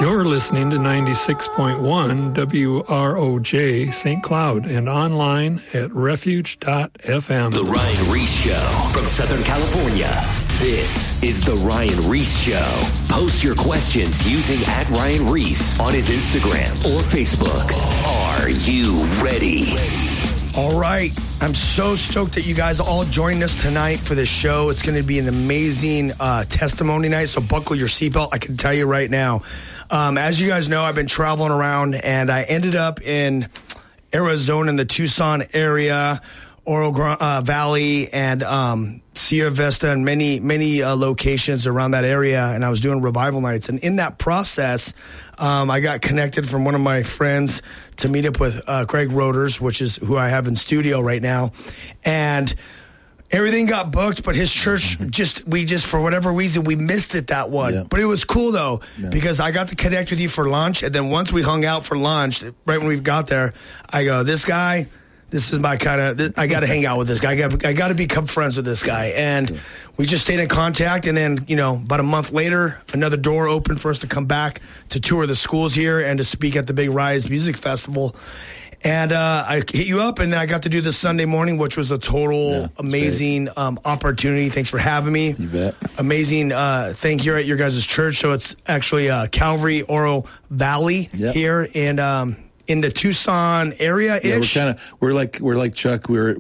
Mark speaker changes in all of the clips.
Speaker 1: You're listening to 96.1 WROJ St. Cloud and online at refuge.fm.
Speaker 2: The Ryan Reese Show from Southern California. This is The Ryan Reese Show. Post your questions using @Ryan Reese on his Instagram or Facebook. Are you ready?
Speaker 3: All right. I'm so stoked that you guys all joined us tonight for this show. It's going to be an amazing testimony night, so buckle your seatbelt. I can tell you right now. As you guys know, I've been traveling around, and I ended up in Arizona in the Tucson area, Oro Grande Valley, and Sierra Vista, and many locations around that area, and I was doing revival nights. And in that process, I got connected from one of my friends to meet up with Greg Roders, which is who I have in studio right now. And everything got booked, but his church we for whatever reason, we missed it that one. Yeah. But it was cool, though, because I got to connect with you for lunch. And then once we hung out for lunch, right when we got there, I go, this is my kind of, I got to hang out with this guy. I got to become friends with this guy. And we just stayed in contact. And then, about a month later, another door opened for us to come back to tour the schools here and to speak at the Big Rise Music Festival. And I hit you up, and I got to do this Sunday morning, which was a total amazing opportunity. Thanks for having me.
Speaker 4: You bet.
Speaker 3: Amazing thing here at your guys' church. So it's actually Calvary Oro Valley here in the Tucson area-ish.
Speaker 4: Yeah, we're like Chuck. We're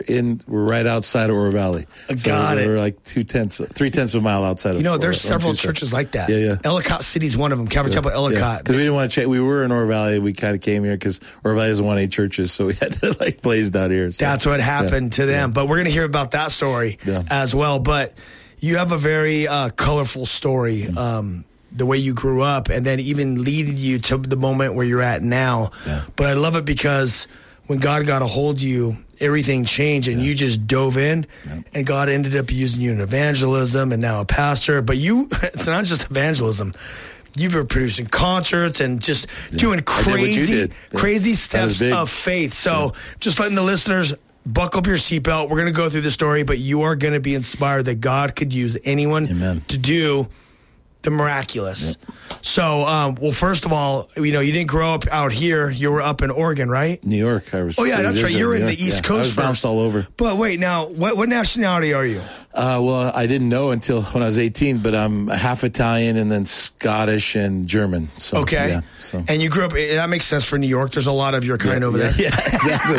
Speaker 4: right outside of Oro Valley.
Speaker 3: Got it.
Speaker 4: We're like 3/10 of a mile outside of
Speaker 3: there's several churches like that.
Speaker 4: Yeah.
Speaker 3: Ellicott City's one of them. Calvary Temple Ellicott.
Speaker 4: Because we didn't want to change. We were in Oro Valley. We kind of came here because Oro Valley is 1A churches, so we had to blaze down here. So.
Speaker 3: That's what happened to them. But we're going to hear about that story as well. But you have a very colorful story. The way you grew up, and then even leading you to the moment where you're at now. Yeah. But I love it because when God got a hold of you, everything changed, and you just dove in, and God ended up using you in evangelism and now a pastor. But it's not just evangelism. You've been producing concerts and just doing crazy steps of faith. So just letting the listeners buckle up your seatbelt. We're going to go through the story, but you are going to be inspired that God could use anyone to do the miraculous. So, well, first of all, you didn't grow up out here. You were up in Oregon, right?
Speaker 4: New York.
Speaker 3: That's right. You were in the East Coast.
Speaker 4: I was bounced all over.
Speaker 3: But wait, now, what nationality are you?
Speaker 4: Well, I didn't know until when I was 18, but I'm half Italian and then Scottish and German. So,
Speaker 3: okay. And you grew up, that makes sense for New York. There's a lot of your kind over there.
Speaker 4: Yeah, exactly.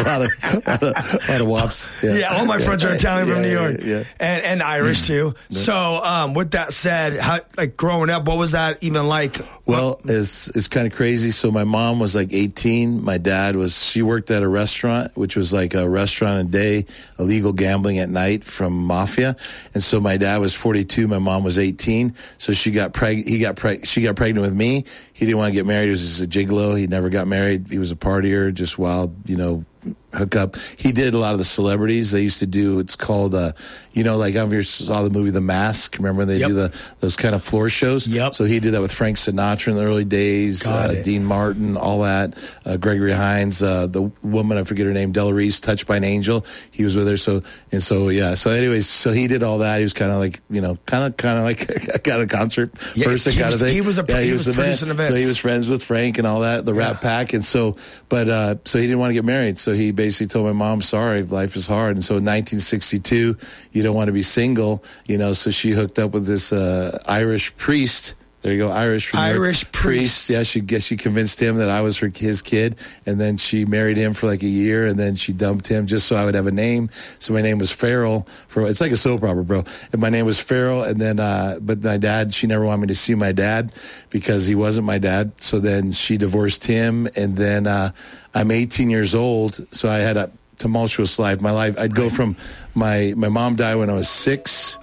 Speaker 4: a lot of wops.
Speaker 3: Yeah, all my friends are Italian from New York. Yeah. And Irish, too. So, with that said, how, growing up, what was that even like?
Speaker 4: Well, it's kind of crazy. So my mom was 18. My dad she worked at a restaurant, which was like a restaurant a day, illegal gambling at night from mafia. And so my dad was 42. My mom was 18. So she got pregnant with me. He didn't want to get married. He was just a gigolo. He never got married. He was a partier, just wild, hook up. He did a lot of the celebrities. They used to do, it's called, like I saw the movie The Mask. Remember when they do those kind of floor shows? Yep. So he did that with Frank Sinatra in the early days, Dean Martin, all that, Gregory Hines, the woman, I forget her name, Della Reese, Touched by an Angel. He was with her. So anyways, so he did all that. He was kind of like, kind of like a kind of concert person kind of thing.
Speaker 3: He was the producing events.
Speaker 4: So he was friends with Frank and all that, the Rat Pack. And so, so he didn't want to get married. So he basically told my mom, sorry, life is hard. And so in 1962, you don't want to be single, so she hooked up with this Irish priest. There you go, Irish priest. Yeah, she convinced him that I was his kid, and then she married him for like a year, and then she dumped him just so I would have a name. So my name was Farrell. It's like a soap opera, bro. And my name was Farrell, and then but my dad, she never wanted me to see my dad because he wasn't my dad. So then she divorced him, and then I'm 18 years old, so I had a tumultuous life. My life, I'd go from my mom died when I was 6.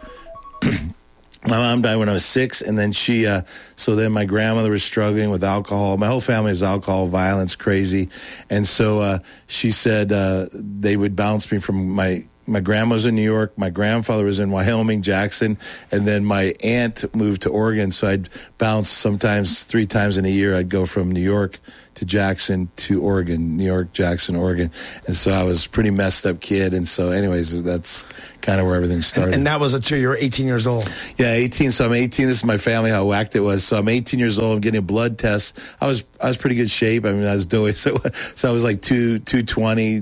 Speaker 4: My mom died when I was 6, and then so then my grandmother was struggling with alcohol. My whole family is alcohol, violence, crazy. And so she said they would bounce me from my grandma was in New York, my grandfather was in Wyoming, Jackson, and then my aunt moved to Oregon. So I'd bounce sometimes 3 times in a year. I'd go from New York to Jackson to Oregon, New York, Jackson, Oregon. And so I was a pretty messed up kid. And so anyways, that's kind of where everything started.
Speaker 3: And that was until you were 18 years old.
Speaker 4: Yeah, 18. So I'm 18. This is my family, how whacked it was. So I'm 18 years old. I'm getting a blood test. I was pretty good shape. I mean, I was doing so I was like 220,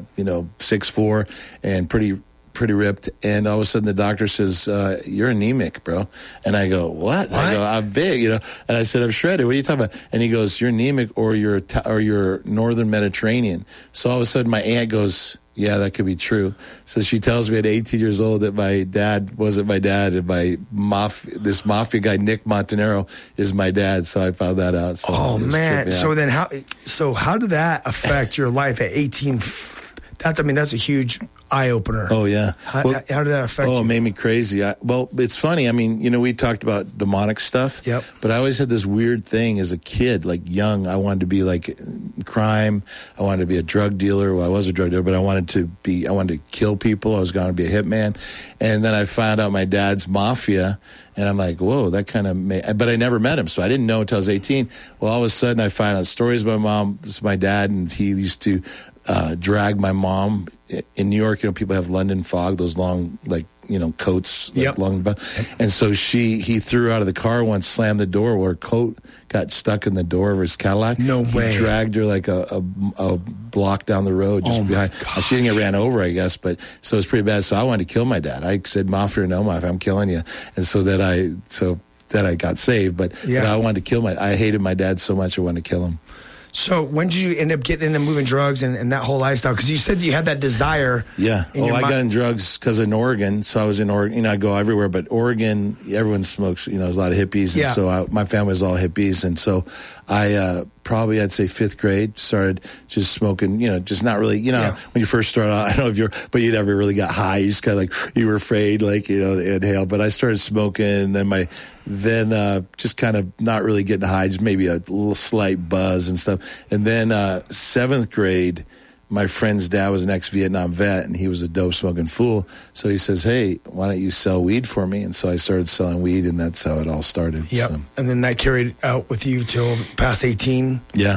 Speaker 4: 6'4", and pretty ripped. And all of a sudden the doctor says, you're anemic, bro. And I go, what? I go, I'm big, And I said, I'm shredded. What are you talking about? And he goes, you're anemic or you're Northern Mediterranean. So all of a sudden my aunt goes, yeah, that could be true. So she tells me at 18 years old that my dad wasn't my dad, and this mafia guy, Nick Montanaro, is my dad. So I found that out. So
Speaker 3: man. So then how did that affect your life at 18? That's a huge eye opener.
Speaker 4: Oh, yeah.
Speaker 3: How did that affect you?
Speaker 4: Oh, it made me crazy. It's funny. I mean, we talked about demonic stuff.
Speaker 3: Yep.
Speaker 4: But I always had this weird thing as a kid, like young. I wanted to be like crime. I wanted to be a drug dealer. Well, I was a drug dealer, but I wanted to kill people. I was going to be a hitman. And then I found out my dad's mafia. And I'm like, whoa, that kind of but I never met him, so I didn't know until I was 18. Well, all of a sudden I find out stories about my dad, and he used to drag my mom in New York. People have London fog, those long, coats.
Speaker 3: Yep.
Speaker 4: And so he threw her out of the car once, slammed the door, where her coat got stuck in the door of his Cadillac.
Speaker 3: No way.
Speaker 4: He dragged her like a block down the road just behind. She didn't get ran over, I guess, but so it was pretty bad. So I wanted to kill my dad. I said, mafia or no mafia, I'm killing you. And so that I got saved, but I wanted to kill I hated my dad so much I wanted to kill him.
Speaker 3: So when did you end up getting into moving drugs and that whole lifestyle? Because you said you had that desire.
Speaker 4: Yeah. I got in drugs because in Oregon. So I was in Oregon. I go everywhere, but Oregon, everyone smokes. There's a lot of hippies.
Speaker 3: Yeah.
Speaker 4: And so my family was all hippies. And so I probably, I'd say 5th grade, started just smoking, just not really, when you first start out, I don't know but you never really got high. You just kind of you were afraid, to inhale. But I started smoking, and then just kind of not really getting high, just maybe a little slight buzz and stuff. And then 7th grade, my friend's dad was an ex-Vietnam vet, and he was a dope-smoking fool. So he says, hey, why don't you sell weed for me? And so I started selling weed, and that's how it all started.
Speaker 3: Yep. So. And then that carried out with you till past 18?
Speaker 4: Yeah.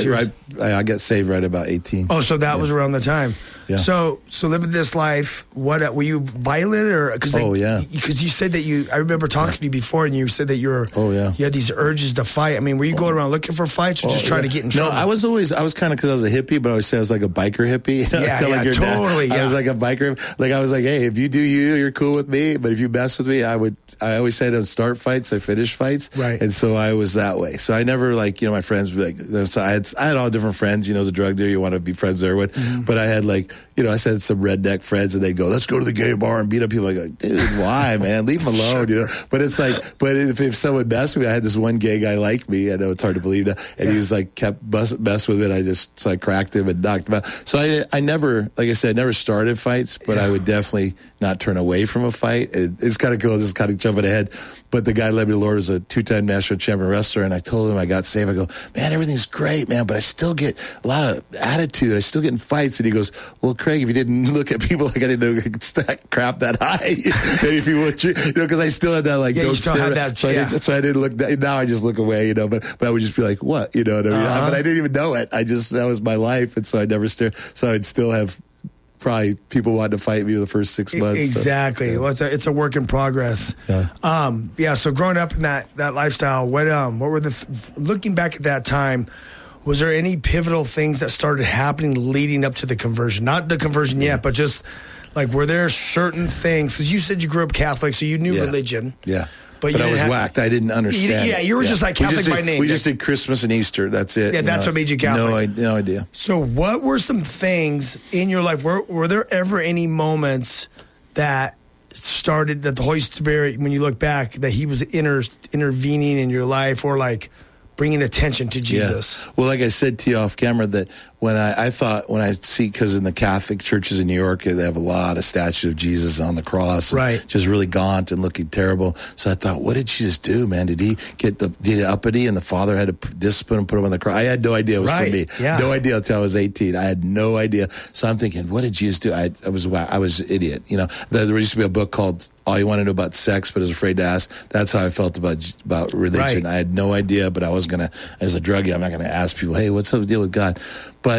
Speaker 4: I got saved right about 18.
Speaker 3: Oh, so that was around the time.
Speaker 4: Yeah.
Speaker 3: So living this life, what were you violent or? Because you said that I remember talking to you before, and you said that you had these urges to fight. I mean, were you going around looking for fights or just trying to get in trouble?
Speaker 4: No, I was kind of, because I was a hippie, but I always say I was like a biker hippie.
Speaker 3: Totally.
Speaker 4: Dad. I was like a biker. Like I was like, hey, if you do you're cool with me, but if you mess with me, I always say I don't start fights, I finish fights.
Speaker 3: Right.
Speaker 4: And so I was that way. So I never my friends would be like, so I had all different friends, as a drug dealer, you want to be friends with everyone. Mm-hmm. But I had I said some redneck friends, and they'd go, let's go to the gay bar and beat up people. I go, dude, why, man? Leave them alone, But it's but if someone messed with me, I had this one gay guy like me. I know it's hard to believe that. And he was kept mess with it. I cracked him and knocked him out. So I never, like I said, never started fights, but I would definitely not turn away from a fight. It's kind of cool. This is kind of jumping ahead. But the guy led me to the Lord, was a 2-time national champion wrestler, and I told him I got saved. I go, man, everything's great, man, but I still get a lot of attitude. I still get in fights. And he goes, well, Craig, if you didn't look at people like I didn't know stack crap that high, maybe if you would, because I still had that
Speaker 3: you still had that,
Speaker 4: so I didn't look. Now I just look away, But I would just be like, what, what I mean? But I didn't even know it. That was my life, and so I never stared. So I'd still have probably people wanted to fight me the first 6 months.
Speaker 3: Exactly. So, well, it's a work in progress.
Speaker 4: Yeah.
Speaker 3: So growing up in that lifestyle, what were looking back at that time, was there any pivotal things that started happening leading up to the conversion? Not the conversion yet, but just were there certain things? Because you said you grew up Catholic, so you knew religion.
Speaker 4: Yeah. But I was whacked. I didn't understand.
Speaker 3: You were just Catholic by name.
Speaker 4: We just did Christmas and Easter. That's it.
Speaker 3: Yeah, that's what made you Catholic.
Speaker 4: No idea.
Speaker 3: So what were some things in your life? Were there ever any moments that started, that the Holy Spirit, when you look back, that he was intervening in your life, or bringing attention to Jesus?
Speaker 4: Yeah. Well, like I said to you off camera, that when I see, because in the Catholic churches in New York, they have a lot of statues of Jesus on the cross,
Speaker 3: right?
Speaker 4: Just really gaunt and looking terrible. So I thought, what did Jesus do, man? Did he get uppity, and the Father had to discipline and put him on the cross? I had no idea it was for me.
Speaker 3: Yeah.
Speaker 4: No idea until I was 18. I had no idea. So I'm thinking, what did Jesus do? I was an idiot. There used to be a book called All You Want to Know About Sex, but I was afraid to ask. That's how I felt about religion. Right. I had no idea, but I was as a druggie, I'm not going to ask people, hey, what's up the deal with God? But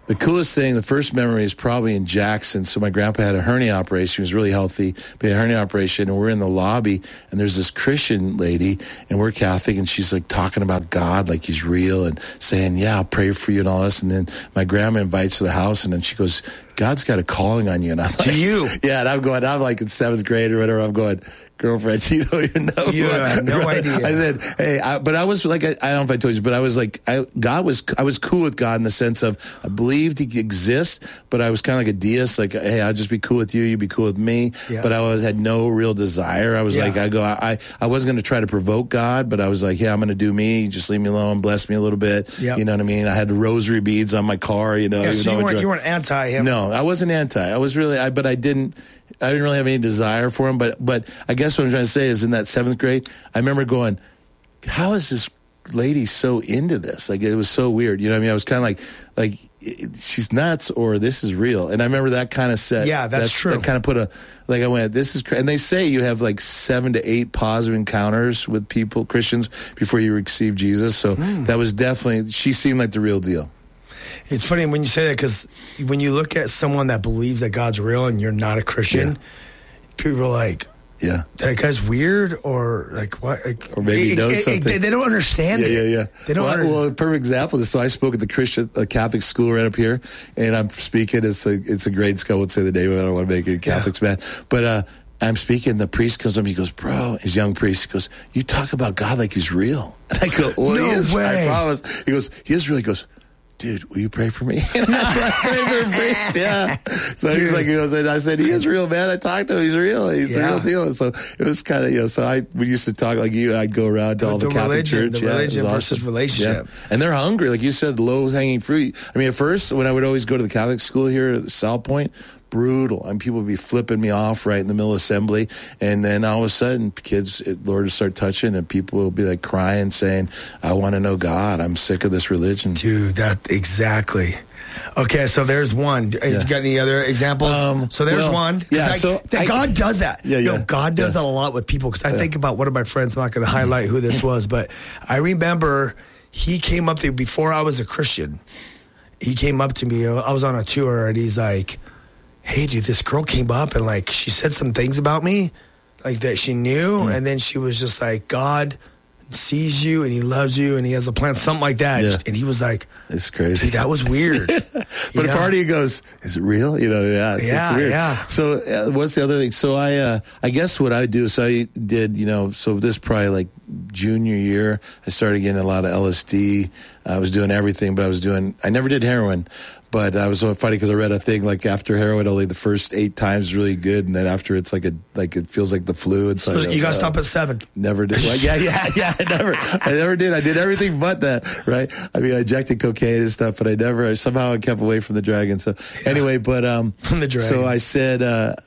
Speaker 4: The coolest thing, the first memory is probably in Jackson. So my grandpa had a hernia operation. He was really healthy, but he had a hernia operation, and we're in the lobby, and there's this Christian lady, and we're Catholic, and she's like talking about God like he's real and saying, yeah, I'll pray for you and all this. And then my grandma invites her to the house, and then she goes, God's got a calling on you. And I'm like,
Speaker 3: to you?
Speaker 4: Yeah, and I'm like in 7th grade or whatever. I'm going, girlfriend, you don't even know.
Speaker 3: You have no idea.
Speaker 4: I said, hey, but I was like, I don't know if I told you, but I was like, I was cool with God in the sense of I believed he exists, but I was kind of like a deist, like, hey, I'll just be cool with you, you be cool with me. Yeah. But I had no real desire. I was like, I wasn't going to try to provoke God, but I was like, yeah, I'm going to do me. Just leave me alone, bless me a little bit. Yep. You know what I mean? I had the rosary beads on my car, you know.
Speaker 3: Yeah, so you weren't anti him.
Speaker 4: No, I wasn't anti. I was really, but I didn't really have any desire for him. But I guess what I'm trying to say is in that 7th grade, I remember going, how is this lady so into this? Like, it was so weird. You know what I mean? I was kind of like she's nuts or this is real. And I remember that kind of set.
Speaker 3: Yeah, that's true.
Speaker 4: That kind of put I went, this is crazy. And they say you have like 7 to 8 positive encounters with people, Christians, before you receive Jesus. So that was definitely, she seemed like the real deal.
Speaker 3: It's funny when you say that, because when you look at someone that believes that God's real and you're not a Christian, people are like,
Speaker 4: yeah,
Speaker 3: that guy's weird, or like what? Like,
Speaker 4: or maybe he knows something.
Speaker 3: They don't understand it.
Speaker 4: Yeah.
Speaker 3: They don't.
Speaker 4: Well, a perfect example. So I spoke at the Catholic school right up here, and I'm speaking. It's a grade school. I won't say the name. I don't want to make it Catholics mad, but I'm speaking. The priest comes up. He goes, "Bro," his young priest. He goes, "You talk about God like he's real." And I go, "Well,
Speaker 3: no
Speaker 4: he is.
Speaker 3: way."
Speaker 4: I promise. He goes, "He is real." He goes, dude, will you pray for me? And I prayed for a priest, yeah. So he's like, and I said, he is real, man. I talked to him. He's real. He's the real deal. So it was kind of, so we used to talk like you, and I'd go around to all the Catholic church.
Speaker 3: The religion versus
Speaker 4: awesome.
Speaker 3: relationship.
Speaker 4: Yeah. And they're hungry. Like you said, low-hanging fruit. I mean, at first, when I would always go to the Catholic school here at South Point, brutal. I mean, people would be flipping me off right in the middle of assembly. And then all of a sudden, Lord would start touching, and people will be like crying, saying, I want to know God. I'm sick of this religion.
Speaker 3: Dude, that exactly. Okay, so there's one. You got any other examples? So there's one.
Speaker 4: Yeah,
Speaker 3: God does that.
Speaker 4: Yeah.
Speaker 3: God does that a lot with people, because I think about one of my friends. I'm not going to highlight who this was, but I remember he came up to me before I was a Christian. He came up to me. I was on a tour, and he's like, hey, dude, this girl came up and like she said some things about me, like that she knew, and then she was just like, God sees you and he loves you and he has a plan, something like that.
Speaker 4: Yeah.
Speaker 3: And he was like,
Speaker 4: it's crazy.
Speaker 3: Dude, that was weird.
Speaker 4: But a part of you goes, is it real? You know, it's weird.
Speaker 3: Yeah.
Speaker 4: So what's the other thing? So I guess what I do, so I did, so this probably like junior year, I started getting a lot of LSD. I was doing everything, but I never did heroin. But I was so funny because I read a thing like after heroin, only the first 8 times is really good, and then after it's like it feels like the flu. And so
Speaker 3: you got to stop at 7.
Speaker 4: Never did. Well, yeah. I never did. I did everything but that. Right. I mean, I injected cocaine and stuff, but I somehow kept away from the dragon. So anyway, but
Speaker 3: from the dragon.
Speaker 4: So I said.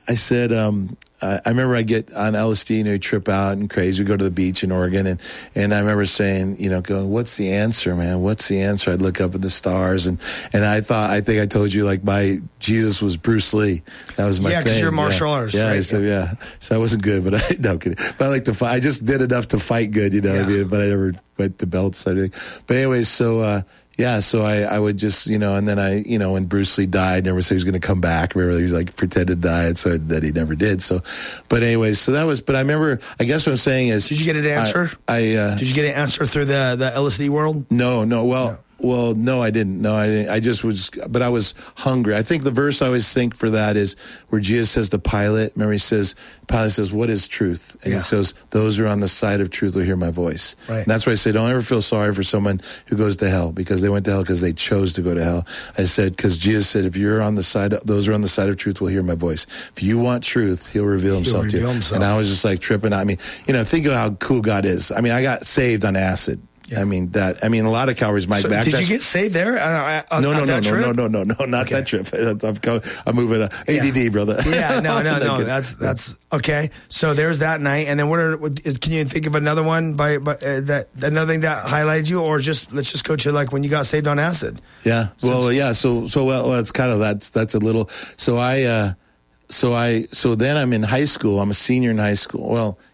Speaker 4: I remember I get on LSD, you trip out and crazy. We go to the beach in Oregon, and I remember saying, going, what's the answer, man? What's the answer? I'd look up at the stars, and I think I told you, like, my Jesus was Bruce Lee. That was my thing. Yeah, because
Speaker 3: you're martial artist, right?
Speaker 4: So I wasn't good, but no, I'm kidding. But I like to fight. I just did enough to fight good, what I mean? But I never went to belts or anything. But anyways, so I would just, and then when Bruce Lee died, never said he was going to come back. Remember, he was like pretended to die, so that he never did. So, but anyways, so that was, but I remember, I guess what I'm saying is.
Speaker 3: Did you get an answer? Did you get an answer through the LSD world?
Speaker 4: No. Well, no, I didn't. No, I didn't. I just was, but I was hungry. I think the verse I always think for that is where Jesus says to Pilate, remember Pilate says, what is truth? And he says, those who are on the side of truth will hear my voice. Right. And that's why I say, don't ever feel sorry for someone who goes to hell, because they went to hell because they chose to go to hell. I said, because Jesus said, if you're on the side, those who are on the side of truth will hear my voice. If you want truth, he'll reveal himself to you. And I was just like tripping. I mean, think of how cool God is. I mean, I got saved on acid. Yeah. I mean, a lot of Calvary's Mike back.
Speaker 3: Did you get saved there?
Speaker 4: No, not that trip. I'm moving ADD, brother.
Speaker 3: Yeah, no. That's okay. So there's that night, and then can you think of another one that another thing that highlighted you, or let's just go to like when you got saved on acid?
Speaker 4: Yeah. So it's kind of that's a little. So then I'm in high school. I'm a senior in high school. Well,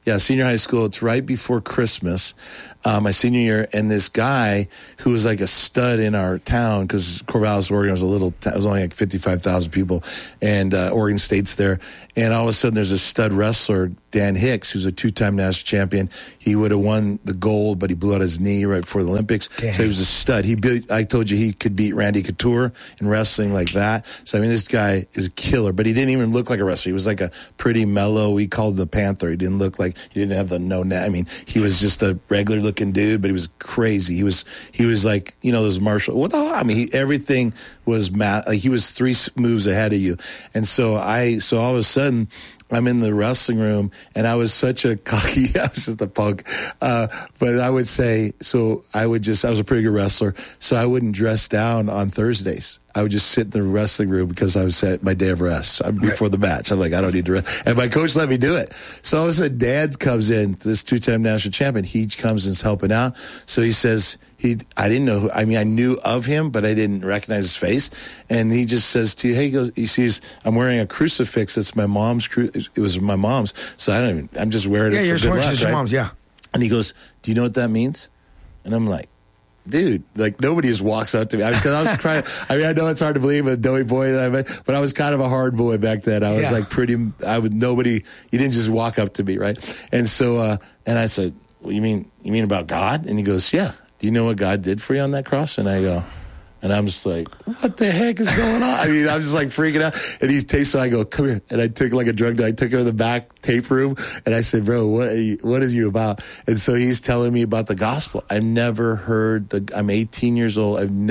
Speaker 4: Yeah, senior high school. It's right before Christmas, my senior year, and this guy who was like a stud in our town, because Corvallis, Oregon was it was only like 55,000 people, and Oregon State's there. And all of a sudden, there's a stud wrestler, Dan Hicks, who's a 2-time national champion. He would have won the gold, but he blew out his knee right before the Olympics. Damn. So he was a stud. I told you he could beat Randy Couture in wrestling like that. So, I mean, this guy is a killer, but he didn't even look like a wrestler. He was like a pretty mellow, we called him the Panther. He didn't look like, he didn't have the I mean, he was just a regular looking dude, but he was crazy. He was like, those martial, I mean, everything was like he was 3 moves ahead of you. And so all of a sudden, I'm in the wrestling room, and I was such a cocky, I was just a punk. But I would say, I was a pretty good wrestler, so I wouldn't dress down on Thursdays. I would just sit in the wrestling room because I was at my day of rest before the match. I'm like, I don't need to rest. And my coach let me do it. So all of a sudden, Dad comes in, this 2-time national champion. He comes and is helping out. So he says, I didn't know I knew of him, but I didn't recognize his face. And he just says to you, he sees I'm wearing a crucifix. That's my mom's, it was my mom's. So I'm just wearing it for good luck, right?
Speaker 3: Your mom's, yeah.
Speaker 4: And he goes, do you know what that means? And I'm like, dude, like nobody just walks up to me because I was trying. I know it's hard to believe a doughy boy that I met, but I was kind of a hard boy back then. I was like nobody. You didn't just walk up to me, right? And so, and I said, well, you mean about God? And he goes, yeah. Do you know what God did for you on that cross? And I go, and I'm just like, what the heck is going on? I mean, I'm just like freaking out. And so I go, come here. And I took like a drug deal. I took him in the back tape room, and I said, bro, what is you about? And so he's telling me about the gospel. I've never heard I'm 18 years old. I'm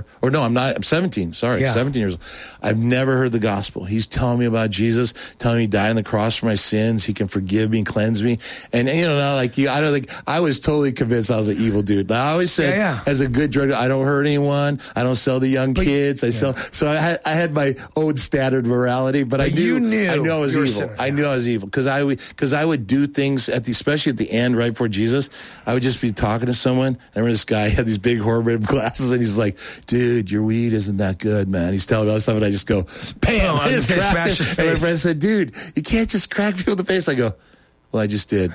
Speaker 4: 17. Sorry, 17 years old. I've never heard the gospel. He's telling me about Jesus, telling me he died on the cross for my sins. He can forgive me and cleanse me. And I don't think I was totally convinced I was an evil dude. I always said, as a good drug dealer, I don't hurt anyone. I don't sell to young kids. So I had my own standard morality, but I knew I was evil. I knew I was evil because I would do things especially at the end, right before Jesus. I would just be talking to someone. I remember this guy had these big horn-rimmed glasses, and he's like, "Dude, your weed isn't that good, man." He's telling me all this stuff, and I just go, "Bam!" I just smash his face. And my friend said, "Dude, you can't just crack people in the face." I go, well, I just did,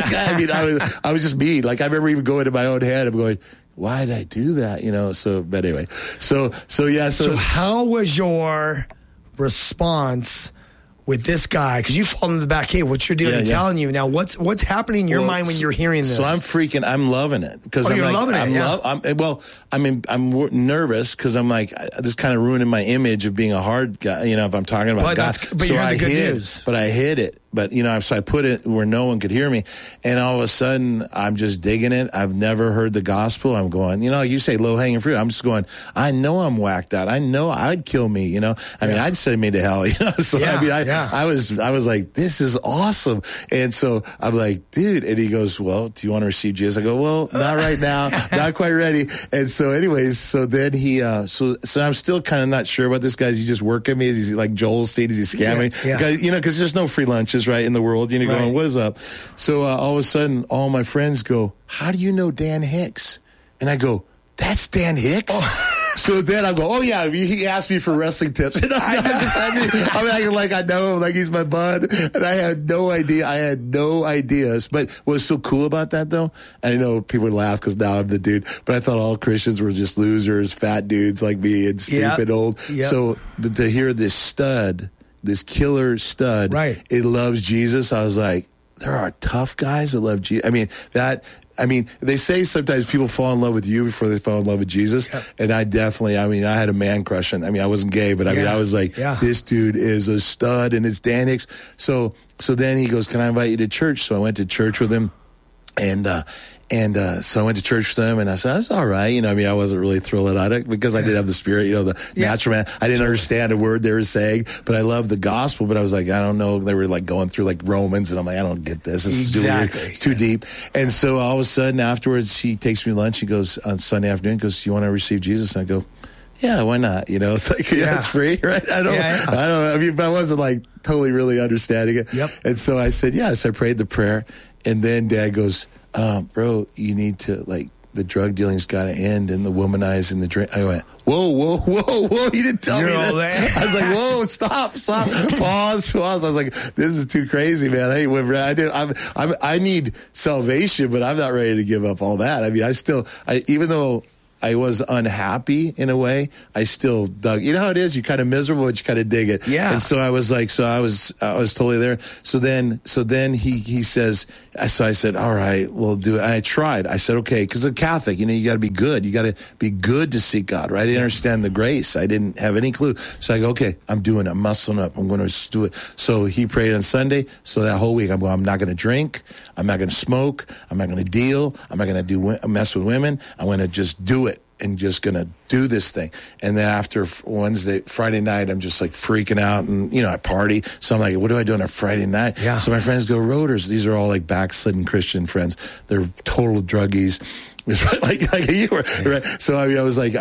Speaker 4: I was just mean. Like, I remember even going to my own head. I'm going, why did I do that? So, but anyway. So
Speaker 3: how was your response with this guy? Because you fall into the back. Hey, what's your deal? I'm telling you now. What's happening in your mind when you're hearing this?
Speaker 4: So I'm freaking. I'm loving it because
Speaker 3: you're loving it.
Speaker 4: I'm nervous because I'm like, this kind of ruining my image of being a hard guy. If I'm talking about God,
Speaker 3: but you heard the good news.
Speaker 4: But I hid it. But, so I put it where no one could hear me. And all of a sudden, I'm just digging it. I've never heard the gospel. I'm going, you say low-hanging fruit. I'm just going, I know I'm whacked out. I know I'd kill me, I'd send me to hell, So, I was like, this is awesome. And so I'm like, dude. And he goes, well, do you want to receive Jesus? I go, well, not right now. Not quite ready. And so anyways, so then he, so I'm still kind of not sure about this guy. Is he just working me? Is he like Joel Osteen? Is he scamming? Because there's no free lunches, right, in the world. Going, what is up? So all of a sudden, all my friends go, how do you know Dan Hicks? And I go, that's Dan Hicks? Oh. So then I go, oh, yeah, he asked me for wrestling tips. And I'm acting like I know him, like he's my bud. And I had no idea. I had no ideas. But what was so cool about that, though, and I know people would laugh because now I'm the dude, but I thought all Christians were just losers, fat dudes like me and stupid old. Yep. So but to hear this killer stud, it loves Jesus, I was like, there are tough guys that love Jesus. They say sometimes people fall in love with you before they fall in love with Jesus. Yep. And I definitely, I had a man crush on. I wasn't gay, but I was like, this dude is a stud, and it's Dan Hicks. So then he goes, can I invite you to church? So I went to church with him, and so I went to church with him, and I said, that's all right. I wasn't really thrilled at it because I didn't have the spirit, the natural man. I didn't understand a word they were saying, but I loved the gospel. But I was like, I don't know. They were like going through like Romans, and I'm like, I don't get this. It's too deep. And so all of a sudden afterwards, he takes me to lunch. He goes on Sunday afternoon, goes, do you want to receive Jesus? And I go, yeah, why not? It's like, it's free, right? I don't, but I wasn't like totally really understanding it. Yep. And so I said, yes, I prayed the prayer. And then Dad goes, bro, you need to the drug dealing's got to end and the womanizing, the drink. I went, whoa. You didn't tell me this. I was like, whoa, stop. Pause. I was like, this is too crazy, man. I need salvation, but I'm not ready to give up all that. I mean, even though I was unhappy in a way, I still dug. You know how it is? You're kind of miserable, but you kind of dig it.
Speaker 3: Yeah.
Speaker 4: And so I was like, I was totally there. So then he says, so I said, all right, we'll do it. And I tried. I said, okay, because a Catholic, you got to be good. You got to be good to seek God, right? I didn't understand the grace. I didn't have any clue. So I go, okay, I'm doing it. I'm muscling up. I'm going to do it. So he prayed on Sunday. So that whole week, I'm not going to drink. I'm not going to smoke. I'm not going to deal. I'm not going to mess with women. I'm going to just do it. And just going to do this thing. And then after Friday night, I'm just like freaking out and, I party. So I'm like, what do I do on a Friday night?
Speaker 3: Yeah.
Speaker 4: So my friends go, Roaders. These are all like backslidden Christian friends. They're total druggies. like you were, right? So I mean, I was like,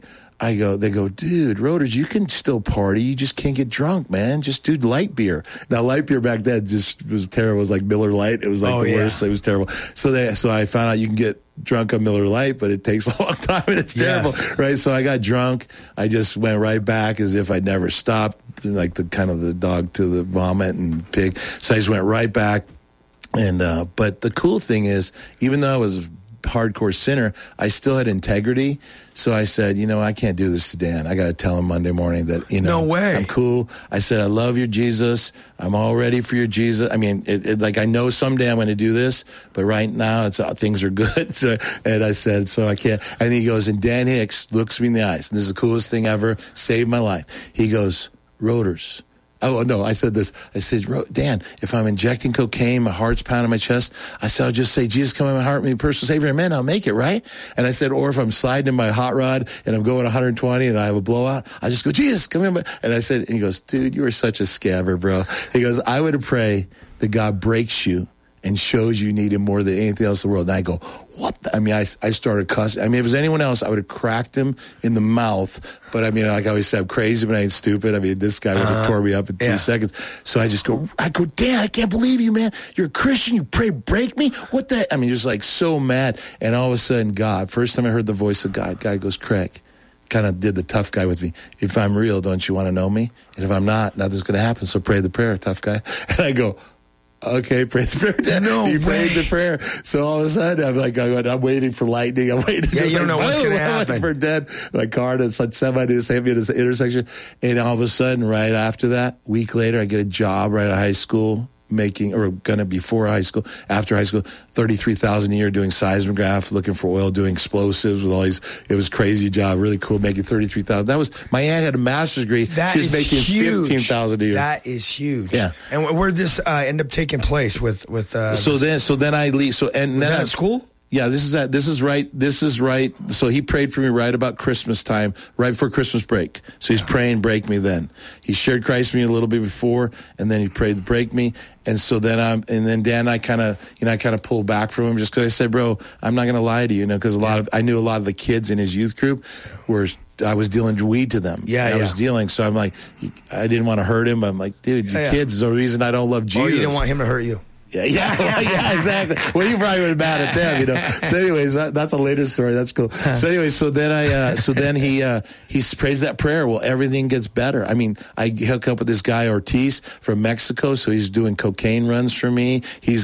Speaker 4: they go, dude, Roaders, you can still party. You just can't get drunk, man. Just do light beer. Now, light beer back then just was terrible. It was like Miller Lite. It was like the worst. It was terrible. So I found out you can get drunk on Miller Lite, but it takes a long time and it's terrible, right? So I got drunk. I just went right back as if I'd never stopped, like the dog to the vomit and pig. So I just went right back. And but the cool thing is, even though I was hardcore sinner, I still had integrity. So I said, I can't do this to Dan. I got to tell him Monday morning that,
Speaker 3: no way.
Speaker 4: I'm cool. I said, I love your Jesus. I'm all ready for your Jesus. I mean, I know someday I'm going to do this, but right now things are good. And I said, so I can't. And he goes, and Dan Hicks looks me in the eyes. And this is the coolest thing ever. Saved my life. He goes, Roaders. Oh, no, I said this. I said, Dan, if I'm injecting cocaine, my heart's pounding my chest, I said, I'll just say, Jesus, come in my heart, me personal Savior, amen, I'll make it, right? And I said, or if I'm sliding in my hot rod and I'm going 120 and I have a blowout, I just go, Jesus, come in. And I said, and he goes, dude, you are such a scabber, bro. He goes, I would pray that God breaks you and shows you need him more than anything else in the world. And I go, what? I mean, I started cussing. I mean, if it was anyone else, I would have cracked him in the mouth. But I mean, like I always say, I'm crazy, but I ain't stupid. I mean, this guy would have tore me up in 2 seconds. So I go, Dan, I can't believe you, man. You're a Christian. You pray, break me? What the? I mean, just like so mad. And all of a sudden, first time I heard the voice of God goes, Craig, kind of did the tough guy with me. If I'm real, don't you want to know me? And if I'm not, nothing's going to happen. So pray the prayer, tough guy. And I go, okay, pray the prayer. He prayed the prayer. So all of a sudden, I'm waiting for lightning. I'm waiting.
Speaker 3: Yeah, you don't know what's going to happen.
Speaker 4: For dead. My car, it's like semi to save me at an intersection. And all of a sudden, right after that, a week later, I get a job right at high school. Before high school, after high school, $33,000 a year doing seismograph, looking for oil, doing explosives with all these. It was crazy job, really cool, making $33,000. That was my aunt had a master's degree.
Speaker 3: That
Speaker 4: she was making $15,000 a year.
Speaker 3: That is huge.
Speaker 4: Yeah.
Speaker 3: And where did this end up taking place with?
Speaker 4: So then I leave. So and
Speaker 3: was
Speaker 4: then
Speaker 3: that at school?
Speaker 4: Yeah, this is right. So he prayed for me right about Christmas time, right before Christmas break. So he's praying, break me then. He shared Christ with me a little bit before, and then he prayed to break me. And so then Dan, I kind of pulled back from him just because I said, bro, I'm not going to lie to you, because I knew a lot of the kids in his youth group I was dealing weed to them.
Speaker 3: I
Speaker 4: was dealing. So I'm like, I didn't want to hurt him. But I'm like, dude, kids is the reason I don't love Jesus.
Speaker 3: Oh, you didn't want him to hurt you.
Speaker 4: Yeah, exactly. Well, you probably would have been mad at them, So, anyways, that's a later story. That's cool. So, anyways, so then he prays that prayer. Well, everything gets better. I mean, I hook up with this guy Ortiz from Mexico, so he's doing cocaine runs for me. He's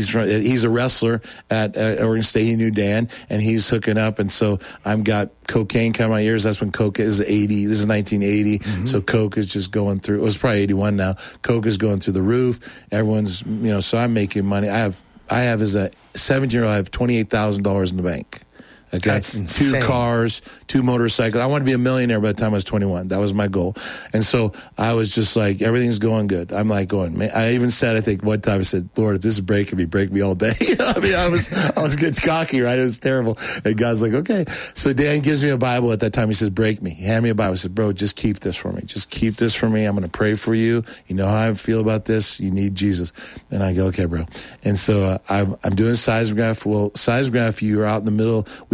Speaker 4: a wrestler at Oregon State. He knew Dan, and he's hooking up, and so I've got cocaine coming out my ears. That's when coke is 80. This is 1980. Mm-hmm. So coke is just going through. It was probably 81 now. Coke is going through the roof. Everyone's, so I'm making money. I have as a 17-year-old, I have $28,000 in the bank. Okay.
Speaker 3: That's insane.
Speaker 4: 2 cars, 2 motorcycles. I wanted to be a millionaire by the time I was 21. That was my goal. And so I was just like, everything's going good. I'm like going, man. I even said, I think one time I said, Lord, if this is breaking me, break me all day. I mean, I was getting cocky, right? It was terrible. And God's like, okay. So Dan gives me a Bible at that time. He says, break me. He handed me a Bible. He said, bro, just keep this for me. Just keep this for me. I'm going to pray for you. You know how I feel about this. You need Jesus. And I go, okay, bro. And so I'm doing seismograph. Well, seismograph, you're out in the middle. We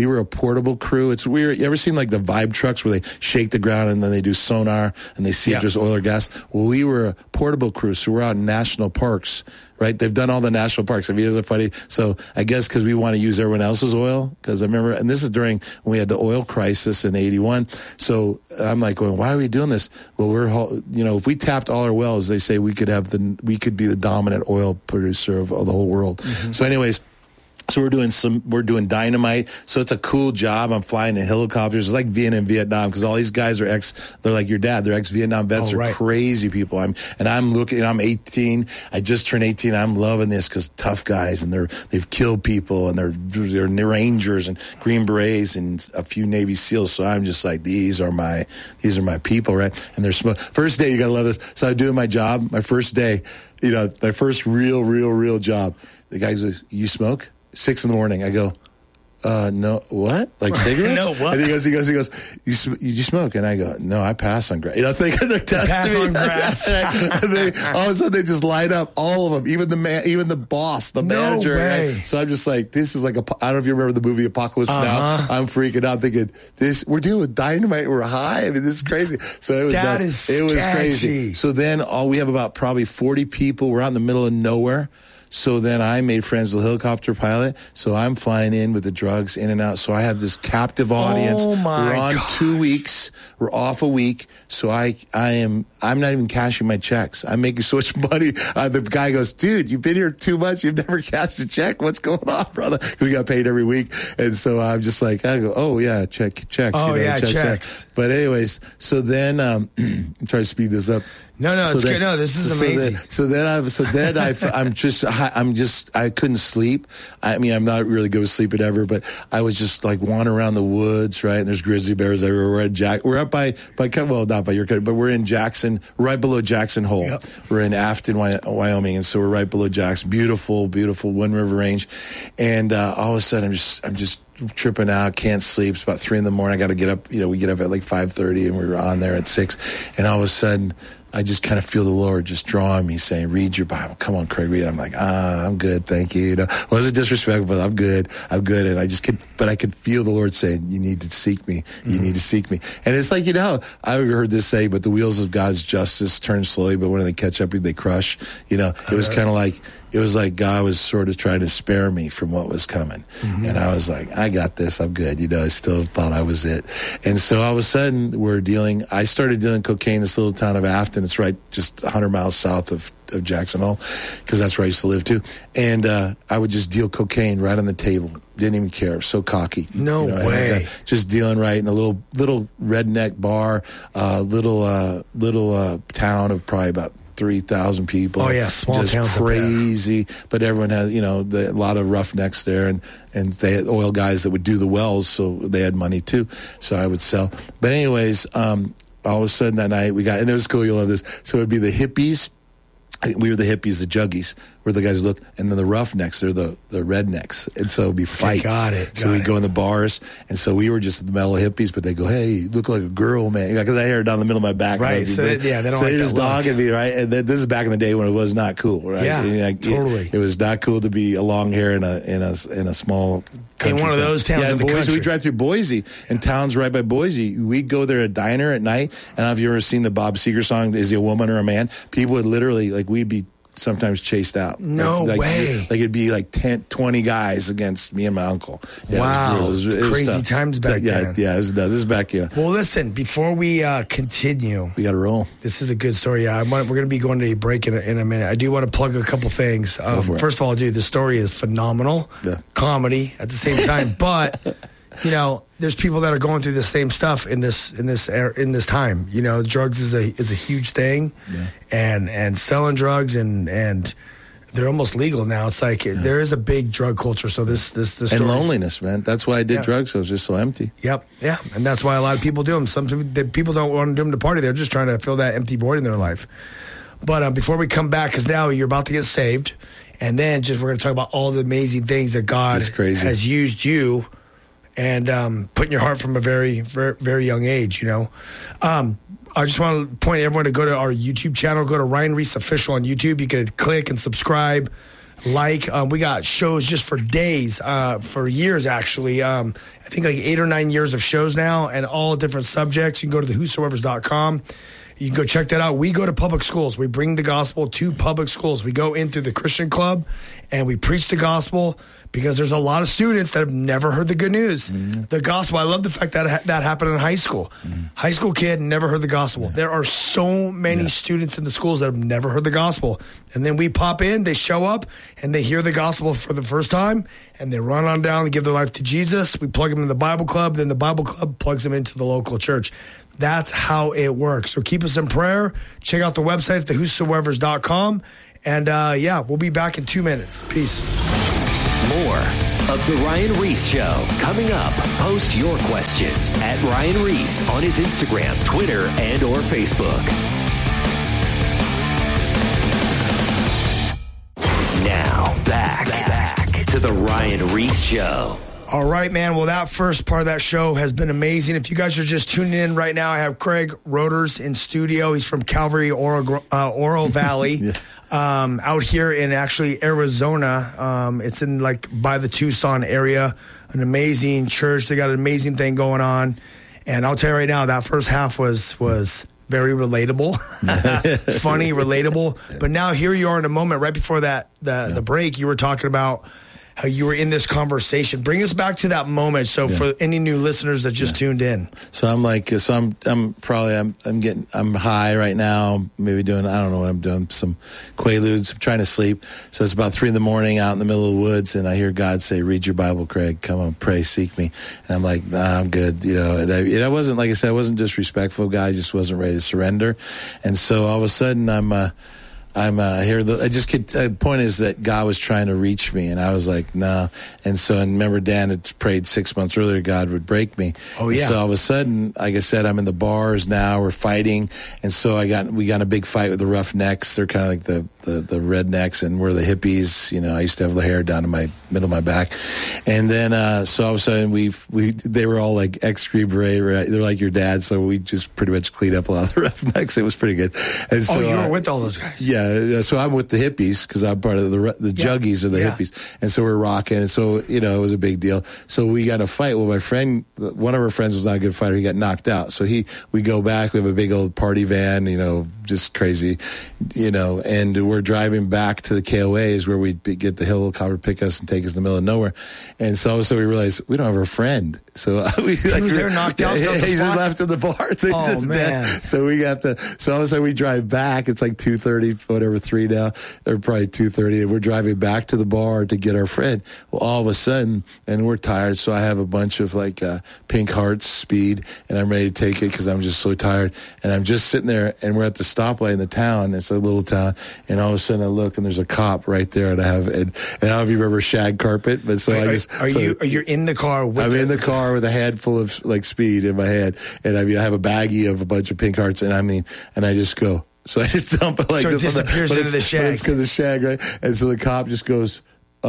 Speaker 4: were a portable crew. It's weird. You ever seen like the Vibe trucks where they shake the ground and then they do sonar and they see if there's oil or gas? Well, we were a portable crew, so we're out in national parks. Right, they've done all the national parks. I mean, it's funny. So I guess because we want to use everyone else's oil, because I remember, and this is during when we had the oil crisis in '81. So I'm like, going, why are we doing this? Well, if we tapped all our wells, they say we could be the dominant oil producer of the whole world. Mm-hmm. So, anyways. So we're doing dynamite. So it's a cool job. I'm flying in helicopters. It's like being in Vietnam because all these guys are they're like your dad. They're ex-Vietnam vets. They're crazy people. I'm 18. I just turned 18. I'm loving this because tough guys and they've killed people and they're Rangers and Green Berets and a few Navy SEALs. So I'm just like, these are my people, right? And they're first day, you gotta love this. So I'm doing my job. My first day, my first real job. The guy goes, "You smoke?" 6 a.m. I go, no, what? Like cigarettes?
Speaker 3: No, what?
Speaker 4: And he goes, you smoke? And I go, no, I pass on grass. Thinking they're testing me.
Speaker 3: Pass on grass.
Speaker 4: And all of a sudden they just light up, all of them, even the boss, the manager.
Speaker 3: Way.
Speaker 4: Right? So I'm just like, this is like I don't know if you remember the movie Apocalypse Now. I'm freaking out thinking, we're dealing with dynamite, we're high. I mean, this is crazy. So it was nuts. It was crazy. So then we have about probably 40 people. We're out in the middle of nowhere. So then I made friends with a helicopter pilot. So I'm flying in with the drugs in and out. So I have this captive audience.
Speaker 3: Oh my
Speaker 4: We're on
Speaker 3: gosh.
Speaker 4: 2 weeks. We're off a week. So I'm not even cashing my checks. I'm making so much money. The guy goes, dude, you've been here 2 months. You've never cashed a check. What's going on, brother? We got paid every week. And so I'm just like, I go, oh yeah, checks.
Speaker 3: Oh yeah, checks.
Speaker 4: But anyways, so then, I'm trying to speed this up.
Speaker 3: No, it's good. No, this is amazing.
Speaker 4: I couldn't sleep. I mean, I'm not really good with sleeping ever, but I was just like wandering around the woods, right? And there's grizzly bears everywhere. We're up by not by your country, but we're in Jackson, right below Jackson Hole. Yep. We're in Afton, Wyoming, and so we're right below Jackson. Beautiful, beautiful Wind River Range. And all of a sudden, I'm just tripping out, can't sleep. It's about 3 a.m. I got to get up. We get up at like 5:30, and we were on there at 6. And all of a sudden, I just kind of feel the Lord just drawing me, saying, read your Bible. Come on, Craig, read it. I'm like, I'm good, thank you. Wasn't disrespectful, but I'm good. And I could feel the Lord saying, you need to seek me. You need to seek me. And it's like, I've heard this say, but the wheels of God's justice turn slowly, but when they catch up, they crush. It was kind of like, it was like God was sort of trying to spare me from what was coming. Mm-hmm. And I was like, I got this. I'm good. I still thought I was it. And so all of a sudden I started dealing cocaine in this little town of Afton. It's right just 100 miles south of Jackson Hole, because that's where I used to live too. And I would just deal cocaine right on the table. Didn't even care. So cocky.
Speaker 3: No way.
Speaker 4: Just dealing right in a little redneck bar, little town of probably about 3,000 people.
Speaker 3: Oh yeah, small
Speaker 4: just
Speaker 3: towns.
Speaker 4: Crazy, but everyone had a lot of roughnecks there, and they had oil guys that would do the wells, so they had money too. So I would sell. But anyways, all of a sudden that night and it was cool. You'll love this. So it'd be the hippies. We were the hippies, the juggies, were the guys who look, and then the roughnecks, they're the rednecks. And so it'd be fights. So we'd go in the bars, and so we were just the mellow hippies, but they go, hey, you look like a girl, man. Because I hair down the middle of my back.
Speaker 3: Right, they don't like
Speaker 4: just dogging me, right? And this is back in the day when it was not cool, right?
Speaker 3: Yeah, totally.
Speaker 4: It was not cool to be a long hair in a small country
Speaker 3: in one of those towns in the country.
Speaker 4: So we drive through Boise, and towns right by Boise. We'd go there at a diner at night, and I don't know if you ever seen the Bob Seger song, Is He a Woman or a Man? People would literally, we'd be sometimes chased out.
Speaker 3: No way.
Speaker 4: It'd be like 10, 20 guys against me and my uncle. Yeah,
Speaker 3: wow.
Speaker 4: It was
Speaker 3: crazy times back then.
Speaker 4: Yeah, it was nuts. This is back,
Speaker 3: Well, listen, before we continue.
Speaker 4: We got to roll.
Speaker 3: This is a good story. Yeah, we're going to be going to a break in a minute. I do want to plug a couple things. First of all, dude, the story is phenomenal. Yeah. Comedy at the same time. But, there's people that are going through the same stuff in this time. Drugs is a huge thing, and selling drugs and they're almost legal now. It's like there is a big drug culture. So this
Speaker 4: and loneliness, man. That's why I did drugs. I was just so empty.
Speaker 3: Yep, yeah, and that's why a lot of people do them. Some people don't want to do them to party. They're just trying to fill that empty void in their life. But before we come back, because now you're about to get saved, and then we're going to talk about all the amazing things that God has used you. And put in your heart from a very, very, very young age, I just want to point everyone to go to our YouTube channel. Go to Ryan Reese Official on YouTube. You can click and subscribe. We got shows just for days, for years, actually. I think like 8 or 9 years of shows now, and all different subjects. You can go to thewhosoevers.com. You can go check that out. We go to public schools. We bring the gospel to public schools. We go into the Christian club and we preach the gospel, because there's a lot of students that have never heard the good news. The gospel. I love the fact that that happened in high school. High school kid never heard the gospel. There are so many students in the schools that have never heard the gospel. And then we pop in, they show up, and they hear the gospel for the first time, and they run on down and give their life to Jesus. We plug them in the Bible club. Then the Bible club plugs them into the local church. That's how it works. So keep us in prayer. Check out the website at thewhosoevers.com. And we'll be back in 2 minutes. Peace.
Speaker 2: More of The Ryan Ries Show coming up. Post your questions at Ryan Ries on his Instagram, Twitter, and or Facebook. Now, back to The Ryan Ries Show.
Speaker 3: All right, man. Well, that first part of that show has been amazing. If you guys are just tuning in right now, I have Craig Roders in studio. He's from Calvary Oro Valley, out here in actually Arizona. It's in by the Tucson area. An amazing church. They got an amazing thing going on. And I'll tell you right now, that first half was very relatable, funny, relatable. But now here you are in a moment right before the break. You were talking about how you were in this conversation. Bring us back to that moment. So for any new listeners that just tuned in.
Speaker 4: So I'm high right now, maybe doing, I don't know what I'm doing, some Quaaludes. I'm trying to sleep. So it's about 3 a.m. out in the middle of the woods, and I hear God say, "Read your Bible, Craig. Come on, pray, seek me." And I'm like, "Nah, I'm good." And I wasn't, like I said, I wasn't disrespectful. God just wasn't ready to surrender. And so all of a sudden I'm here. The point is that God was trying to reach me, and I was like, no. And remember, Dan had prayed 6 months earlier God would break me. Oh yeah. And so all of a sudden, like I said, I'm in the bars now. We're fighting, and so we got in a big fight with the Roughnecks. They're kind of like the rednecks, and we're the hippies. I used to have the hair down to my middle of my back, and then so all of a sudden they were all like ex-Green Beret. Right? They're like your dad, so we just pretty much cleaned up a lot of the Roughnecks. It was pretty good. And so,
Speaker 3: you were with all those guys.
Speaker 4: Yeah. So I'm with the hippies because I'm part of the Juggies or the hippies. And so we're rocking. And so, it was a big deal. So we got in a fight. Well, my friend, one of our friends was not a good fighter. He got knocked out. So we go back. We have a big old party van, just crazy, and we're driving back to the KOAs where we'd get the helicopter pick us and take us in the middle of nowhere. And so we realized we don't have a friend. So
Speaker 3: he was there knocked out.
Speaker 4: He's just left in the bar. So
Speaker 3: oh,
Speaker 4: just
Speaker 3: man.
Speaker 4: Dead. So we have to, so all of a sudden we drive back. It's like 2:30, whatever, 3 now, or probably 2:30. And we're driving back to the bar to get our friend. Well, all of a sudden, and we're tired. So I have a bunch of Pink Hearts Speed, and I'm ready to take it because I'm just so tired. And I'm just sitting there, and we're at the stoplight in the town. It's a little town. And all of a sudden I look, and there's a cop right there. And I don't know if you remember Shag Carpet, but so
Speaker 3: Are you in the car with
Speaker 4: I'm in the car with a handful of speed in my hand, and I have a baggie of a bunch of Pink Hearts, and I just go. So I just dump it like
Speaker 3: so
Speaker 4: this.
Speaker 3: So it disappears into the Shag.
Speaker 4: It's because of Shag, right? And so the cop just goes,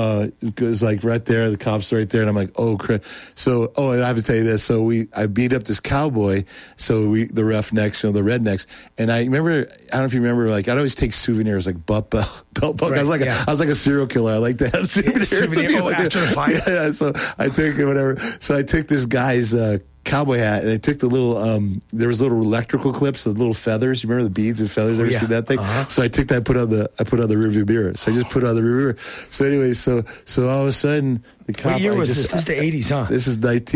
Speaker 4: it goes like right there. The cop's right there, and I'm like, oh, crap. So, and I have to tell you this. So I beat up this cowboy. So the Roughnecks, the rednecks. And I remember, I don't know if you remember, I'd always take souvenirs like belt buckle. Right, I was like a serial killer. I like to have souvenirs.
Speaker 3: After the fight.
Speaker 4: Yeah. So I took whatever. So I took this guy's cowboy hat, and I took the little there was little electrical clips, the little feathers. You remember the beads and feathers? Ever seen that thing? So I took that, put on the rearview mirror. So I just put on the rearview mirror. So anyway, so all of a sudden the cop.
Speaker 3: What year was this? This is the 80s, huh?
Speaker 4: This is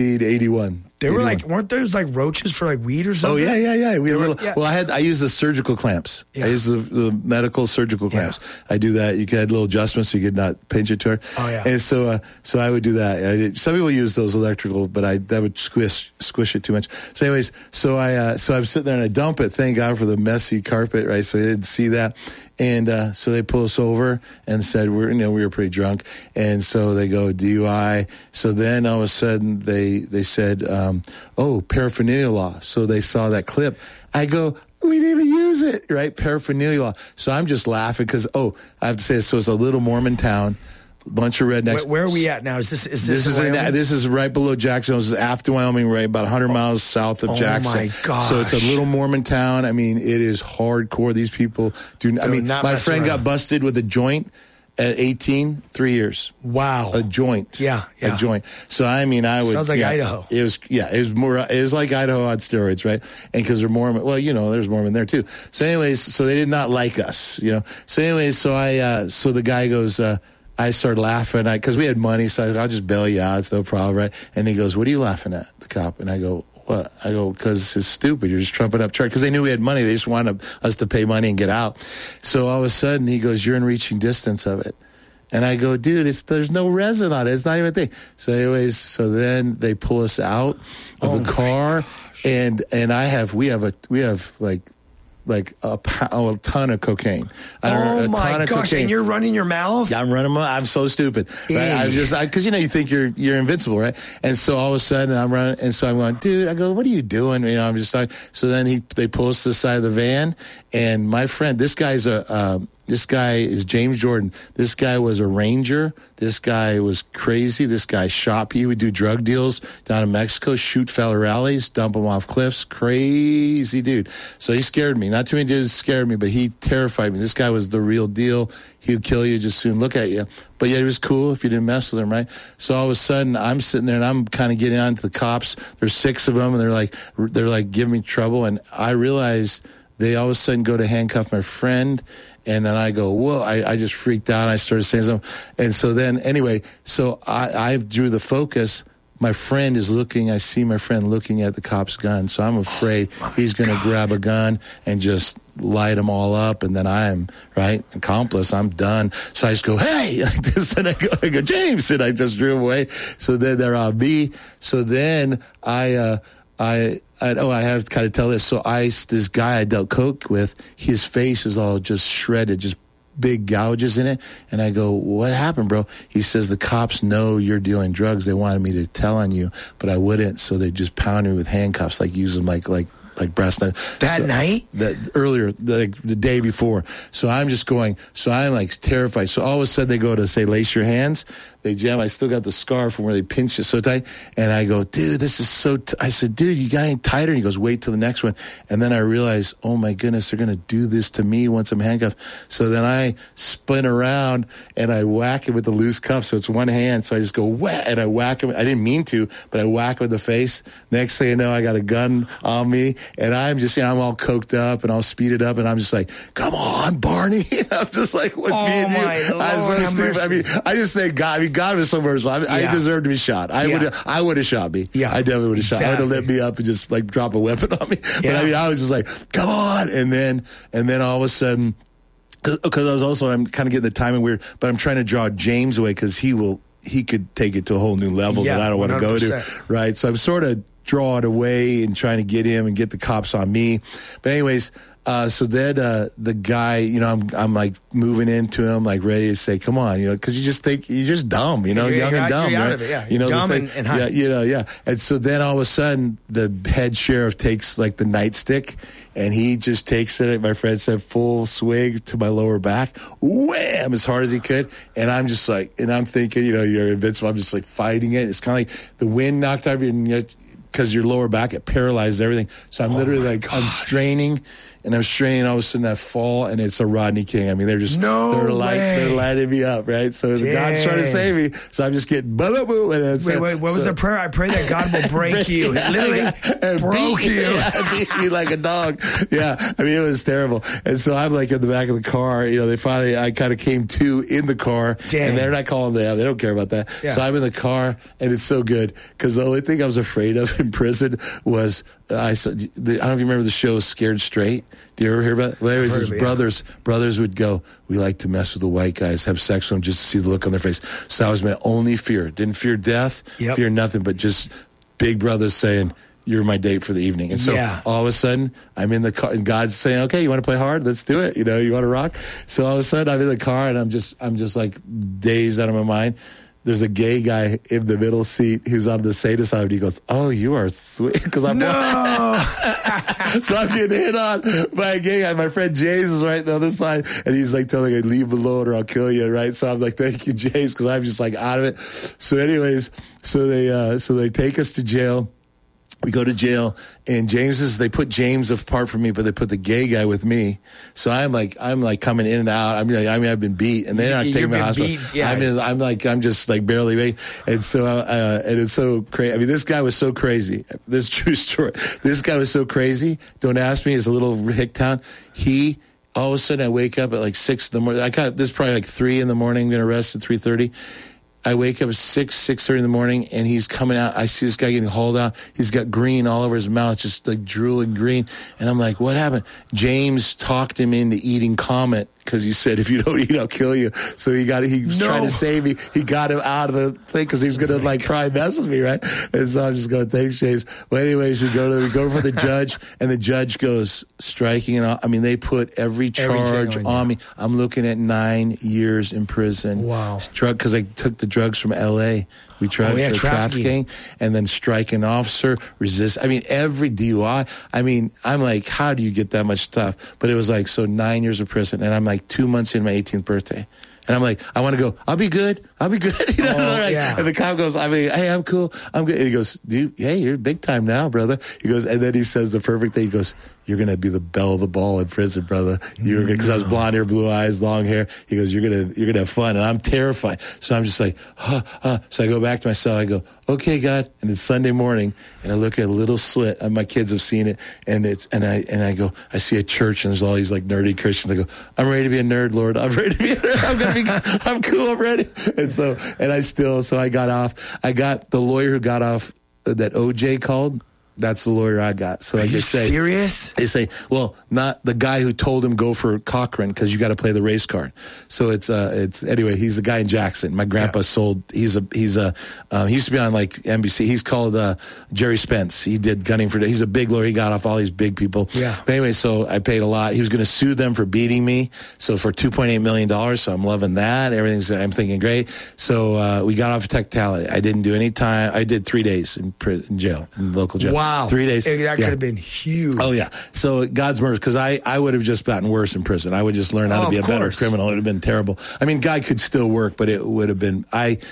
Speaker 4: 1981.
Speaker 3: They were weren't those roaches for weed or something?
Speaker 4: Oh yeah. We had Well, I use the surgical clamps. Yeah. I use the medical surgical clamps. Yeah. I do that. You could add little adjustments so you could not pinch it to her. Oh yeah. And so I would do that. Some people use those electrical, but that would squish it too much. So anyways, so I'm sitting there and I dump it. Thank God for the messy carpet, right? So I didn't see that. And so they pull us over and said we were pretty drunk, and so they go DUI. So then all of a sudden they said, paraphernalia law. So they saw that clip. I go, we didn't even use it, right? Paraphernalia law. So I'm just laughing because I have to say, so it's a little Mormon town. Bunch of rednecks.
Speaker 3: Where are we at now? Is this
Speaker 4: this is right below Jackson. This is after Wyoming, right about 100 miles south of Jackson.
Speaker 3: Oh my gosh!
Speaker 4: So it's a little Mormon town. I mean, it is hardcore. These people do. My friend got busted with a joint At 18, 3 years.
Speaker 3: Wow.
Speaker 4: A joint.
Speaker 3: Yeah.
Speaker 4: A joint. So, I mean, I would.
Speaker 3: Sounds like Idaho.
Speaker 4: It was like Idaho on steroids, right? And because they're Mormon, well, there's Mormon there too. So anyways, so they did not like us, So anyways, so the guy goes, I started laughing because we had money, so I'll just bail you out. It's no problem, right? And he goes, "What are you laughing at?" The cop. And I go, "What?" I go, "Because it's stupid. You're just trumping up charge." Because they knew we had money. They just wanted us to pay money and get out. So all of a sudden, he goes, "You're in reaching distance of it." And I go, "Dude, there's no resin on it. It's not even a thing." So anyways, so then they pull us out of the car, and we have like a ton of cocaine.
Speaker 3: Oh my gosh! And you're running your mouth?
Speaker 4: Yeah, I'm running. I'm so stupid. Right? I'm just because you think you're invincible, right? And so all of a sudden I'm running, and so I'm going, dude. I go, "What are you doing?" I'm just like. So then they pull us to the side of the van, and my friend, this guy is James Jordan. This guy was a ranger. This guy was crazy. This guy he would do drug deals down in Mexico, shoot fella rallies, dump them off cliffs. Crazy dude. So he scared me. Not too many dudes scared me, but he terrified me. This guy was the real deal. He would kill you just soon look at you. But yeah, he was cool if you didn't mess with him, right? So all of a sudden, I'm sitting there and I'm kind of getting on to the cops. There's 6 of them, and they're like giving me trouble. And I realized they all of a sudden go to handcuff my friend. And then I go, whoa, I just freaked out. And I started saying something. And so then, anyway, so I drew the focus. My friend is looking. I see my friend looking at the cop's gun. So I'm afraid he's going to grab a gun and just light them all up. And then I'm, accomplice. I'm done. So I just go, hey, like this. And I go, James. And I just drew away. So then they're on me. So then I have to kind of tell this. So this guy I dealt coke with, his face is all just shredded, just big gouges in it. And I go, "What happened, bro?" He says, "The cops know you're dealing drugs. They wanted me to tell on you, but I wouldn't. So they just pounded me with handcuffs, like use them like breast knife."
Speaker 3: Night?
Speaker 4: Earlier, the day before. So I'm just going, so I'm like terrified. So all of a sudden they go to say, "Lace your hands." They jam. I still got the scar from where they pinched it so tight. And I go, "Dude, this is so I said, "Dude, you got any tighter?" And he goes, "Wait till the next one." And then I realized, oh my goodness, they're going to do this to me once I'm handcuffed. So then I spin around and I whack him with the loose cuff. So it's one hand. So I just go, whack, and I whack him. I didn't mean to, but I whack him in the face. Next thing you know, I got a gun on me. And I'm just, I'm all coked up and all speeded up. And I'm just like, "Come on, Barney." And I'm just like, what's me and you? I'm so stupid. I mean, I just think God was so merciful. I deserved to be shot. I would have shot me. Yeah. I definitely would have shot. I would have lit me up and just like drop a weapon on me. But I was just like, "Come on." And then all of a sudden, because I'm kind of getting the timing weird, but I'm trying to draw James away because he could take it to a whole new level that I don't want to go to. Right. So I'm sort of drawing away and trying to get him and get the cops on me. But anyways, so then the guy, I'm like moving into him, like ready to say, "Come on," because you just think you're just dumb, young and dumb,
Speaker 3: you're
Speaker 4: right?
Speaker 3: Out of it, yeah. You're dumb and high.
Speaker 4: Yeah. And so then all of a sudden, the head sheriff takes like the nightstick, and he just takes it. My friend said, full swig to my lower back, wham, as hard as he could. And I'm just like, and I'm thinking, you're invincible. I'm just like fighting it. It's kind of like the wind knocked out of you, and because your lower back, it paralyzes everything. So I'm literally I'm straining. And I'm straining, all of a sudden I fall, and it's a Rodney King. I mean, they're lighting me up, right? So God's trying to save me. So I'm just getting boo.
Speaker 3: Wait, what was the prayer? I pray that God will break you. It literally broke you.
Speaker 4: Yeah, beat me like a dog. Yeah, I mean, it was terrible. And so I'm like in the back of the car. I kind of came to in the car. Damn. And they're not calling them. They don't care about that. Yeah. So I'm in the car, and it's so good because the only thing I was afraid of in prison was I don't know if you remember the show Scared Straight. Do you ever hear about it? Well, anyways, his brothers would go, "We like to mess with the white guys, have sex with them just to see the look on their face." So that was my only fear. Didn't fear death, fear nothing, but just big brothers saying, "You're my date for the evening." And so all of a sudden, I'm in the car, and God's saying, "Okay, you want to play hard? Let's do it. You want to rock?" So all of a sudden, I'm in the car, and I'm just like dazed out of my mind. There's a gay guy in the middle seat who's on the sadist side. He goes, "Oh, you are sweet." Because I'm so I'm getting hit on by a gay guy. My friend James is right on the other side, and he's like telling me, "Leave him alone or I'll kill you." Right? So I'm like, "Thank you, James," because I'm just like out of it. So anyways, so they take us to jail. We go to jail, and they put James apart from me, but they put the gay guy with me. So I'm like coming in and out. I've been beat, and they're not taking me to the hospital. Yeah. I'm just like barely beat. And so, and it's so crazy. I mean, this guy was so crazy. This is a true story. This guy was so crazy. Don't ask me. It's a little hick town. All of a sudden, I wake up at like 6 in the morning. This is probably like 3 in the morning. Been arrested 3:30. I wake up at 6:30 in the morning, and he's coming out. I see this guy getting hauled out. He's got green all over his mouth, just like drooling green. And I'm like, what happened? James talked him into eating Comet because he said, if you don't eat, I'll kill you. So he was trying to save me. He got him out of the thing because he's going to probably mess with me, right? And so I'm just going, thanks, James. Well, anyways, we go for the judge, and the judge goes striking. And I mean, they put every charge on me. I'm looking at 9 years in prison.
Speaker 3: Wow.
Speaker 4: Because I took the drugs from L.A. We tried for trafficking, and then strike an officer, resist. I mean, every DUI. I mean, I'm like, how do you get that much stuff? But it was 9 years of prison, and I'm 2 months in my 18th birthday. And I'm like, I want to go, I'll be good. You know,
Speaker 3: yeah.
Speaker 4: And the cop goes, hey, I'm cool. I'm good. And he goes, hey, you're big time now, brother. He goes, and then he says the perfect thing. He goes, you're going to be the belle of the ball in prison, brother. Because I was blonde hair, blue eyes, long hair. He goes, you're going to have fun. And I'm terrified. So I'm just like, So I go back to my cell. I go, okay, God. And it's Sunday morning, and I look at a little slit. And my kids have seen it. And I go, I see a church, and there's all these nerdy Christians. I go, I'm ready to be a nerd, Lord. I'm ready to be a nerd. I'm cool. I'm ready. So I got off. I got the lawyer who got off that OJ called. That's the lawyer I got. So
Speaker 3: Are you serious?
Speaker 4: They say, well, not the guy who told him go for Cochran because you got to play the race card. So it's anyway. He's a guy in Jackson. My grandpa sold. He used to be on NBC. He's called Jerry Spence. He did gunning for. He's a big lawyer. He got off all these big people.
Speaker 3: Yeah.
Speaker 4: But anyway, so I paid a lot. He was going to sue them for beating me. So for $2.8 million. So I'm loving that. I'm thinking great. So we got off of technicality. I didn't do any time. I did 3 days in jail, in local jail.
Speaker 3: Wow.
Speaker 4: 3 days.
Speaker 3: That could have been huge.
Speaker 4: Oh, yeah. So God's mercy, because I would have just gotten worse in prison. I would just learn how to be a better criminal. It would have been terrible. I mean, God could still work, but it would have been,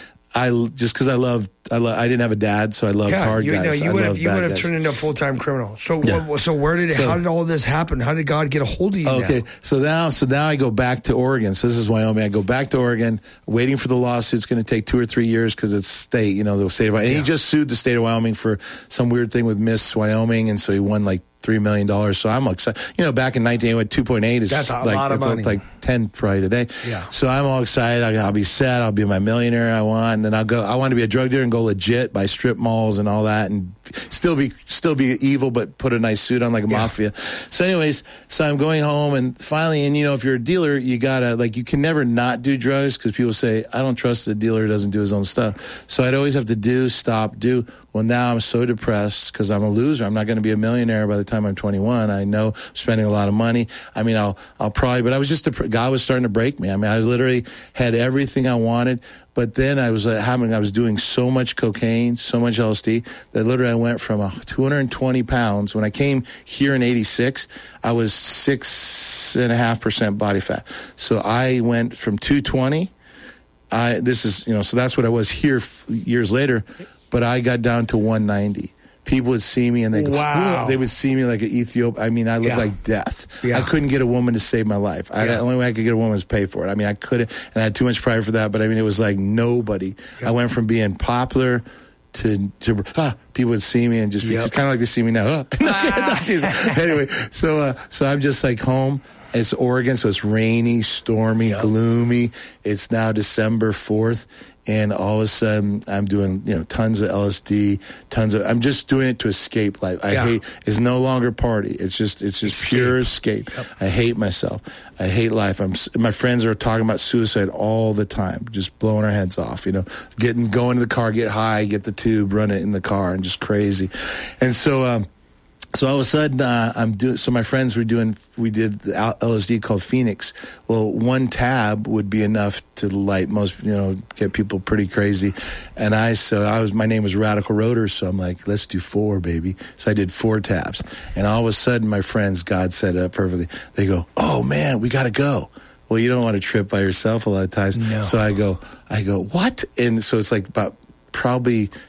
Speaker 4: just because I didn't have a dad, so I loved hard guys.
Speaker 3: You would have turned into a full-time criminal. So how did all this happen? How did God get a hold of you?
Speaker 4: Okay, now? So now I go back to Oregon. So this is Wyoming. I go back to Oregon, waiting for the lawsuit. It's going to take 2 or 3 years because it's state, the state of Wyoming. And he just sued the state of Wyoming for some weird thing with Miss Wyoming, and so he won $3 million. So I'm excited. Back in 1988, 2.8 is
Speaker 3: that's a lot of money.
Speaker 4: Like 10 probably today.
Speaker 3: Yeah.
Speaker 4: So I'm all excited. I'll be set. I'll be my millionaire I want. And then I want to be a drug dealer and go legit, buy strip malls and all that, and still be evil, but put a nice suit on like a mafia. So anyways, I'm going home, and finally, and if you're a dealer, you gotta you can never not do drugs because people say I don't trust the dealer who doesn't do his own stuff. So I'd always have to do. Well, now I'm so depressed because I'm a loser. I'm not going to be a millionaire by the time I'm 21. I know I'm spending a lot of money. I mean, I'll probably, but I was just, God was starting to break me. I mean, I literally had everything I wanted, but then I was doing so much cocaine, so much LSD that literally I went from 220 pounds. When I came here in 86, I was 6.5% body fat. So I went from 220. So that's what I was here years later. But I got down to 190. People would see me and they go, wow. They would see me like an Ethiopian. I mean, I looked like death. Yeah. I couldn't get a woman to save my life. The only way I could get a woman was pay for it. I mean, I couldn't, and I had too much pride for that. But I mean, it was like nobody. Yeah. I went from being popular to people would see me and just kind of like they see me now. Anyway, so I'm just like home. It's Oregon, so it's rainy, stormy, gloomy. It's now December 4th. And all of a sudden, I'm doing, tons of LSD, I'm just doing it to escape life. It's no longer party. It's just pure escape. Yep. I hate myself. I hate life. My friends are talking about suicide all the time, just blowing our heads off, going to the car, get high, get the tube, run it in the car, and just crazy. And so all of a sudden, so my friends we did LSD called Phoenix. Well, one tab would be enough to light most, get people pretty crazy. And my name was Radical Rotor, so I'm like, let's do 4, baby. So I did 4 tabs. And all of a sudden, my friends, God set it up perfectly. They go, oh man, we got to go. Well, you don't want to trip by yourself a lot of times.
Speaker 3: No.
Speaker 4: So I go, what? And so it's like about probably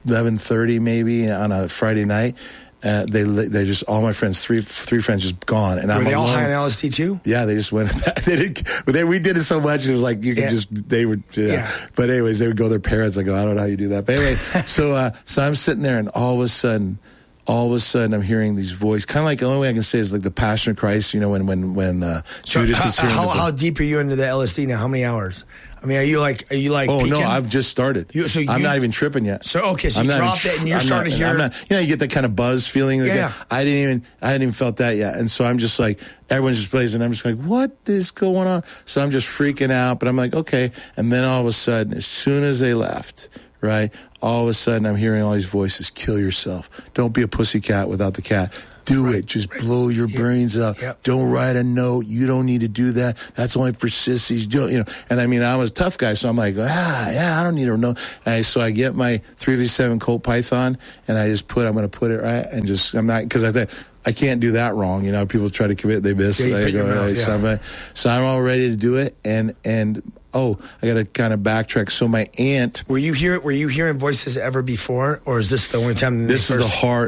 Speaker 4: 11:30 maybe on a Friday night. They just, all my friends, three friends just gone. And
Speaker 3: Were they all high on LSD too?
Speaker 4: Yeah, they just went. We did it so much. It was like you could they would. Yeah. But anyways, they would go to their parents. I go, I don't know how you do that. But anyway, so I'm sitting there, and all of a sudden, I'm hearing these voices. Kind of like the only way I can say is like the Passion of Christ. You know, when Judas is hearing.
Speaker 3: How deep are you into the LSD now? How many hours? I mean, are you like?
Speaker 4: Oh
Speaker 3: peaking?
Speaker 4: No, I've just started. I'm not even tripping yet.
Speaker 3: So you dropped it and you're starting to hear.
Speaker 4: You get that kind of buzz feeling.
Speaker 3: Yeah.
Speaker 4: I hadn't even felt that yet, and so I'm just like, everyone's just blazing. I'm just like, what is going on? So I'm just freaking out, but I'm like, okay. And then all of a sudden, as soon as they left, right, all of a sudden I'm hearing all these voices: kill yourself. Don't be a pussycat without the cat. Do it. Just blow your brains out. Yep. Don't write a note. You don't need to do that. That's only for sissies. And I mean, I was a tough guy, so I'm like, I don't need a note. So I get my 357 Colt Python, and I just I'm going to put it right, and just, I'm not, because I think, I can't do that wrong. People try to commit, they miss. So I'm all ready to do it, and I got to kind of backtrack. So my aunt.
Speaker 3: Were you hearing voices ever before, or is this the only time?
Speaker 4: This is the hard.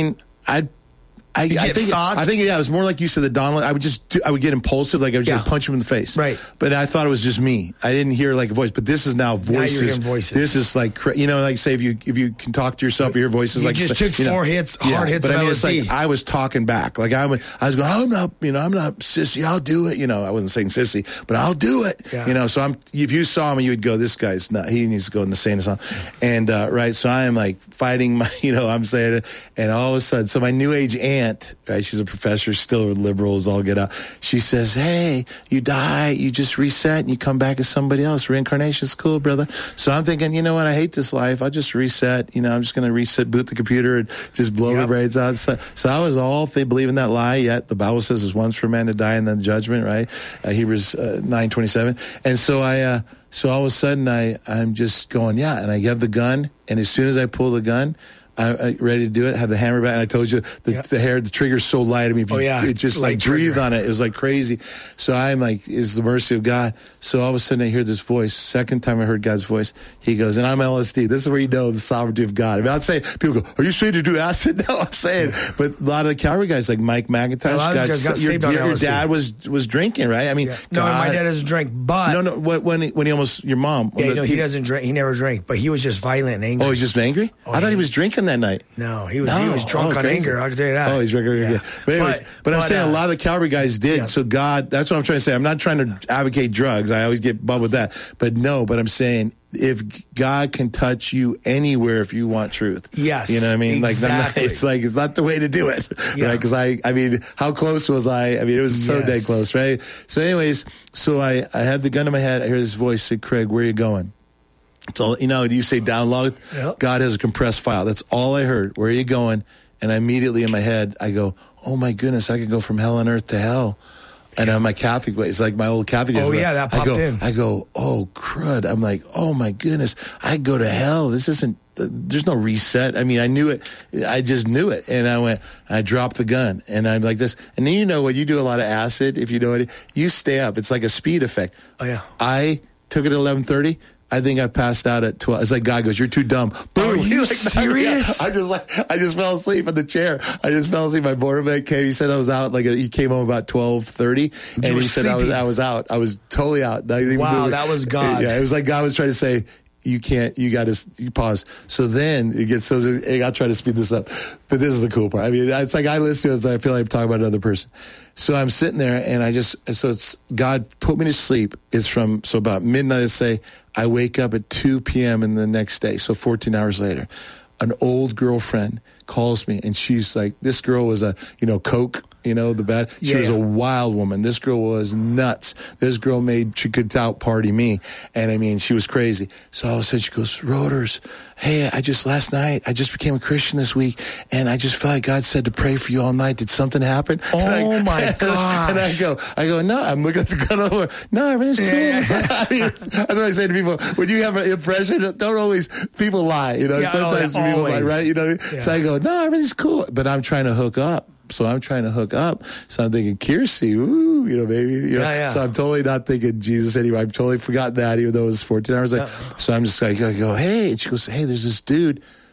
Speaker 4: I think it was more like you said, the Donald. I would get impulsive, like I would just punch him in the face.
Speaker 3: Right.
Speaker 4: But I thought it was just me. I didn't hear like a voice. But this is now voices.
Speaker 3: Now you're hearing voices. This
Speaker 4: is like, like say if you can talk to yourself, you hear voices.
Speaker 3: You
Speaker 4: like
Speaker 3: just took 4 hits, hard hits.
Speaker 4: But
Speaker 3: of
Speaker 4: I mean,
Speaker 3: LSD.
Speaker 4: it's like I was talking back. Like I was going, I'm not sissy. I'll do it. I wasn't saying sissy, but I'll do it. Yeah. So if you saw me, you would go, this guy's not. He needs to go in the sane asylum. And right. So I am like fighting my. I'm saying it, and all of a sudden, so my new age aunt, right? She's a professor, still liberals, all get out. She says, hey, you die, you just reset, and you come back as somebody else. Reincarnation's cool, brother. So I'm thinking, you know what, I hate this life. I'll just reset. I'm just going to reset, boot the computer, and just blow my brains out. So I was all, if they believe in that lie, yet the Bible says it's once for man to die and then judgment, right? Hebrews 9:27. And so so all of a sudden I'm just going, and I have the gun, and as soon as I pull the gun, I'm ready to do it. Have the hammer back, and I told you the trigger's so light. I mean, it just like breathe on it. It was like crazy. So I'm like, it's the mercy of God. So all of a sudden I hear this voice. Second time I heard God's voice, He goes, and I'm LSD. This is where you know the sovereignty of God. I mean, I'd say people go, "Are you straight to do acid?" No, I'm saying, but a lot of the Calvary guys, like Mike McIntosh, your dad was drinking, right? I mean,
Speaker 3: no, my dad doesn't drink, but
Speaker 4: no. When he almost your mom,
Speaker 3: he doesn't drink. He never drank, but he was just violent and angry.
Speaker 4: Oh, he's just angry. I thought he was drinking that night.
Speaker 3: No, he was drunk on anger. I can tell you that.
Speaker 4: Oh, he's drinking. Yeah. But anyways, but I'm saying a lot of the Calvary guys did. Yeah. So God, that's what I'm trying to say. I'm not trying to advocate drugs. I always get bummed with that. But I'm saying if God can touch you anywhere if you want truth.
Speaker 3: Yes.
Speaker 4: You know what I mean?
Speaker 3: Exactly.
Speaker 4: It's not the way to do it. Yeah. Right? Because I mean, how close was I? I mean, it was so dead close, right? So anyways, I have the gun in my head. I hear this voice say, Craig, where are you going? So, you say download, God has a compressed file. That's all I heard. Where are you going? And immediately in my head, I go, oh my goodness, I could go from hell on earth to hell. And on my Catholic way, it's like my old Catholic days.
Speaker 3: Oh, yeah, that popped in.
Speaker 4: I go, oh, crud. I'm like, oh my goodness, I go to hell. This isn't, there's no reset. I mean, I knew it. I just knew it. And I dropped the gun. And I'm like this. And then when you do a lot of acid, if you know it, you stay up. It's like a speed effect.
Speaker 3: Oh, yeah.
Speaker 4: I took it at 11:30. I think I passed out at 12. It's like God goes, "You're too dumb." Boom.
Speaker 3: Are you serious?
Speaker 4: I just fell asleep in the chair. I just fell asleep. My board came. He said I was out. He came home about 12:30, and he said I was out. I was totally out.
Speaker 3: Wow, that was God.
Speaker 4: Yeah, it was like God was trying to say, you can't, you got to pause. So then it gets, I'll try to speed this up, but this is the cool part. I mean, it's like I listen to it, so I feel like I'm talking about another person. So I'm sitting there and it's God put me to sleep. It's so about midnight, let's say, I wake up at 2 p.m. in the next day. So 14 hours later, an old girlfriend calls me and she's like, this girl was coke, the bad. She was a wild woman. This girl was nuts. This girl she could out party me. And I mean, she was crazy. So all of a sudden she goes, Roders, hey, last night, I just became a Christian this week. And I just felt like God said to pray for you all night. Did something happen?
Speaker 3: Oh my gosh.
Speaker 4: And I go, no, I'm looking at the gun over. No, everything's cool. I mean, that's what I say to people. When you have an impression, don't always, people lie, sometimes people lie, right? Yeah. So I go, no, everything's cool. But I'm trying to hook up. So I'm trying to hook up. So I'm thinking, Kiersey, ooh, maybe. So I'm totally not thinking Jesus anyway. I've totally forgotten that, even though it was 14 hours. So I'm just like, I go, hey. And she goes, hey, there's this dude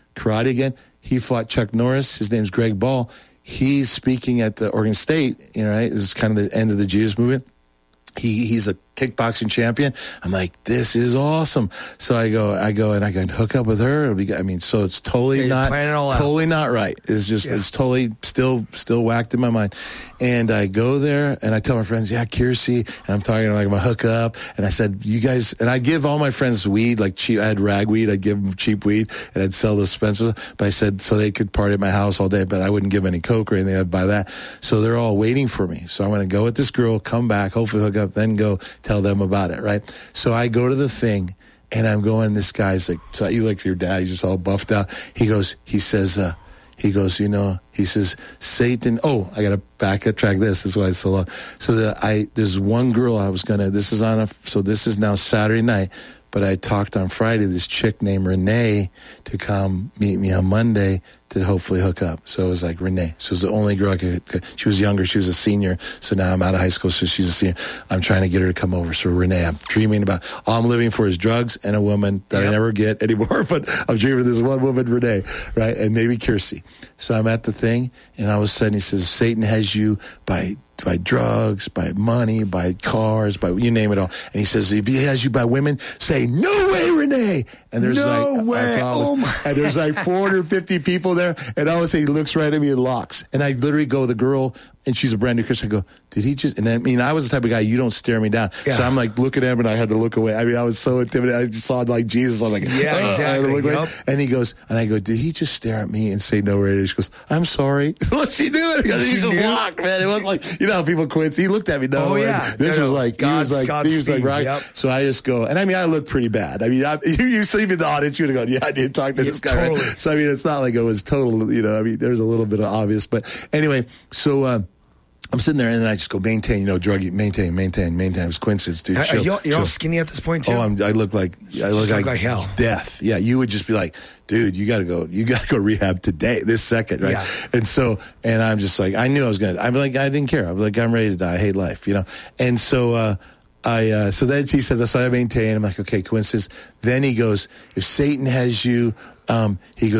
Speaker 4: karate again. He fought Chuck Norris. His name's Greg Ball. He's speaking at the Oregon State, right? This is kind of the end of the Jesus movement. He's a kickboxing champion. I'm like, this is awesome. So I go, and I can hook up with her. It'll be, so it's totally not right. It's just, it's totally still whacked in my mind. And I go there and I tell my friends, Kiersey, and I'm talking like I'm a hook up. And I said, you guys, and I'd give all my friends weed, like cheap. I had ragweed. I'd give them cheap weed and I'd sell the Spencer. But I said, so they could party at my house all day, but I wouldn't give them any coke or anything. I'd buy that. So they're all waiting for me. So I'm going to go with this girl, come back, hopefully hook up, then go tell them about it, right? So I go to the thing, and I'm going, this guy's like, so you like your dad, he's just all buffed out. He says, Satan, I got to backtrack this is why it's so long. So there's one girl this is now Saturday night, but I talked on Friday, this chick named Renee to come meet me on Monday to hopefully hook up. So it was like Renee. So it was the only girl I could. She was younger. She was a senior. So now I'm out of high school. So she's a senior. I'm trying to get her to come over. So Renee, I'm dreaming about. All I'm living for is drugs and a woman that I never get anymore. But I'm dreaming of this one woman, Renee, right? And maybe Kiersey. So I'm at the thing, and all of a sudden he says, Satan has you by drugs, by money, by cars, by you name it all. And he says, if he has you by women, say, no way, Renee. And there's and there's like 450 people there. And all of a sudden he looks right at me and locks. And I literally go, the girl, and she's a brand new Christian. I go, did he just, and I was the type of guy, you don't stare me down. Yeah. So I'm like looking at him and I had to look away. I was so intimidated. I just saw like Jesus. I'm like, exactly. And he goes, and I go, did he just stare at me and say no, Renee? She goes, I'm sorry. Look, she knew it because he just locked, man. It was like, how people quit. He looked at me. No, this was like, he was like, right. Yep. So I just go, and I look pretty bad. You see me in the audience, you would have gone, I need to talk to this guy. Totally. Right? So it's not like it was total, there's a little bit of obvious, but anyway, so, I'm sitting there and then I just go, maintain, druggie, maintain. It was coincidence, dude.
Speaker 3: You're all skinny at this point too?
Speaker 4: Oh, I look like
Speaker 3: hell.
Speaker 4: Death. Yeah. You would just be like, dude, you gotta go rehab today, this second, right? Yeah. And I'm just like, I knew I was gonna, I'm like, I didn't care. I'm like, I'm ready to die. I hate life, And so, so then he says, so I maintain. I'm like, okay, coincidence. Then he goes, if Satan has you, by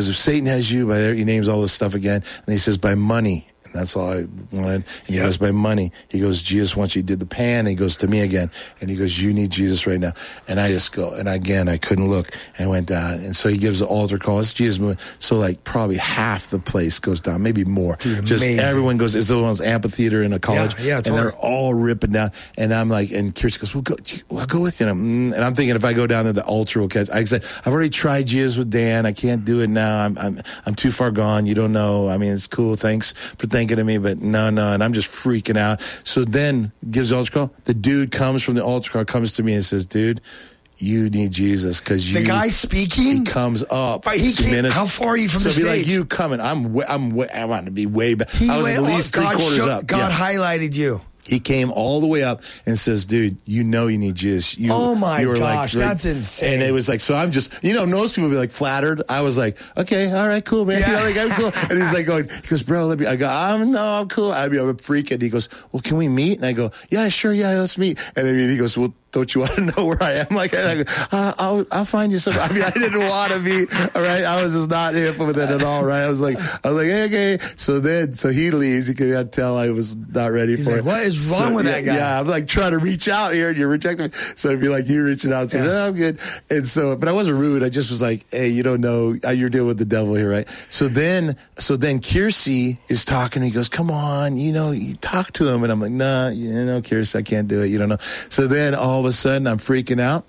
Speaker 4: there, he names all this stuff again. And he says, by money. That's all I wanted. And he goes, by money. He goes, Jesus wants you. He did the pan. And he goes to me again. And he goes, you need Jesus right now. And I just go. And again, I couldn't look. And I went down. And so he gives the altar call. It's Jesus movement. So like probably half the place goes down, maybe more.
Speaker 3: Dude,
Speaker 4: just everyone goes. It's the one's amphitheater in a college.
Speaker 3: Yeah, totally.
Speaker 4: And they're all ripping down. And I'm like, and Kiersey goes, I'll go with you. And I'm thinking if I go down there, the altar will catch. I said, I've already tried Jesus with Dan. I can't do it now. I'm too far gone. You don't know. It's cool. Thanks for thinking of me, but no, and I'm just freaking out. So then gives the altar call. The dude comes from the altar call, comes to me and says, dude, you need Jesus because
Speaker 3: the guy speaking.
Speaker 4: He comes up.
Speaker 3: He came, how far are you from the stage?
Speaker 4: So be like, you coming? I want to be way back. I was at least three quarters up.
Speaker 3: God highlighted you.
Speaker 4: He came all the way up and says, dude, you need Jesus.
Speaker 3: Oh my gosh, that's insane.
Speaker 4: And it was like, so I'm just, most people be like flattered. I was like, okay, all right, cool, man.
Speaker 3: Yeah.
Speaker 4: I'm cool. And he's like going, he goes, bro, I go, I'm cool. I'm a freak. And he goes, well, can we meet? And I go, yeah, sure. Yeah, let's meet. And then he goes, well, don't you want to know where I am? Like, I'll find you something. I didn't want to be, all right. I was just not hip with it at all, right? I was like, hey, okay. So he leaves. You can tell I was not ready for it.
Speaker 3: What is wrong with that guy?
Speaker 4: Yeah, I'm like trying to reach out here and you're rejecting me. So it'd be like you reaching out and saying, I'm good. And so, but I wasn't rude. I just was like, hey, you don't know, you're dealing with the devil here, right? So then Kiersey is talking. He goes, come on, you talk to him. And I'm like, nah, Kiersey, I can't do it. You don't know. So then all of a sudden I'm freaking out.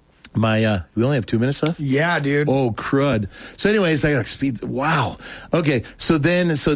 Speaker 4: We only have 2 minutes left?
Speaker 3: Yeah, dude.
Speaker 4: Oh, crud. So anyways, I got to speed. Wow. Okay. So then wow,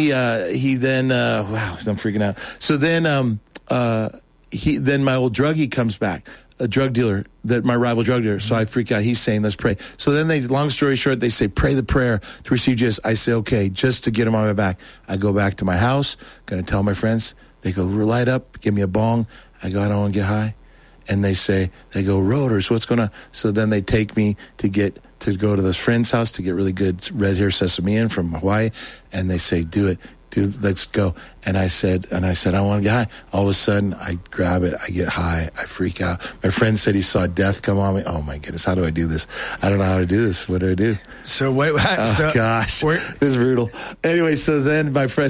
Speaker 4: I'm freaking out. So then, then my old druggie comes back, a drug dealer, my rival drug dealer. So I freak out. He's saying, let's pray. So then long story short, they say, pray the prayer to receive Jesus. I say, okay, just to get him on my back. I go back to my house, going to tell my friends. They go, light up, give me a bong. I go, I don't want to get high. And they go, Rotors, what's going on? So then they take me to go to this friend's house to get really good red hair sesame in from Hawaii. And they say, do it. dude, let's go. And I said, I want to get high. All of a sudden, I grab it, I get high, I freak out. My friend said he saw death come on me. Oh my goodness, how do I do this? I don't know how to do this. What do I do?
Speaker 3: So wait,
Speaker 4: gosh, this is brutal. Anyway, so then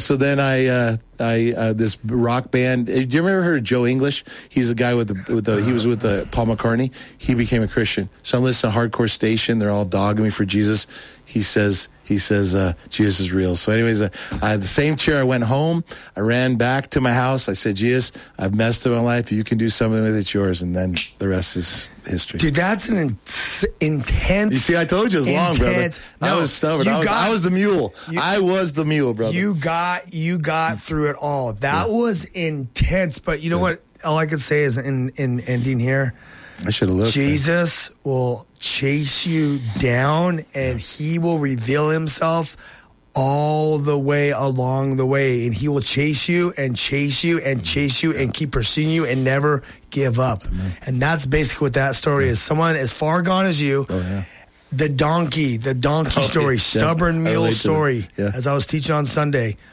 Speaker 4: I this rock band. Do you remember heard of Joe English? He's the guy he was with Paul McCartney. He became a Christian. So I'm listening to Hardcore Station. They're all dogging me for Jesus. He says Jesus is real. So anyways, I had the same chair. I went home. I ran back to my house. I said, Jesus, I've messed up my life. You can do something with it, it's yours. And then the rest is history.
Speaker 3: Dude, that's an intense.
Speaker 4: You see, I told you it was long, brother. No, I was stubborn. I was the mule. I was the mule, brother.
Speaker 3: You got through it all. That was intense. But you know what? All I could say is in ending here,
Speaker 4: I should have looked.
Speaker 3: Jesus will chase you down, and he will reveal himself all the way along the way, and he will chase you and chase you and chase you and keep pursuing you and never give up. Amen. And that's basically what that story is. Someone as far gone as you. Oh, yeah. The donkey story, stubborn mule story, as I was teaching on Sunday.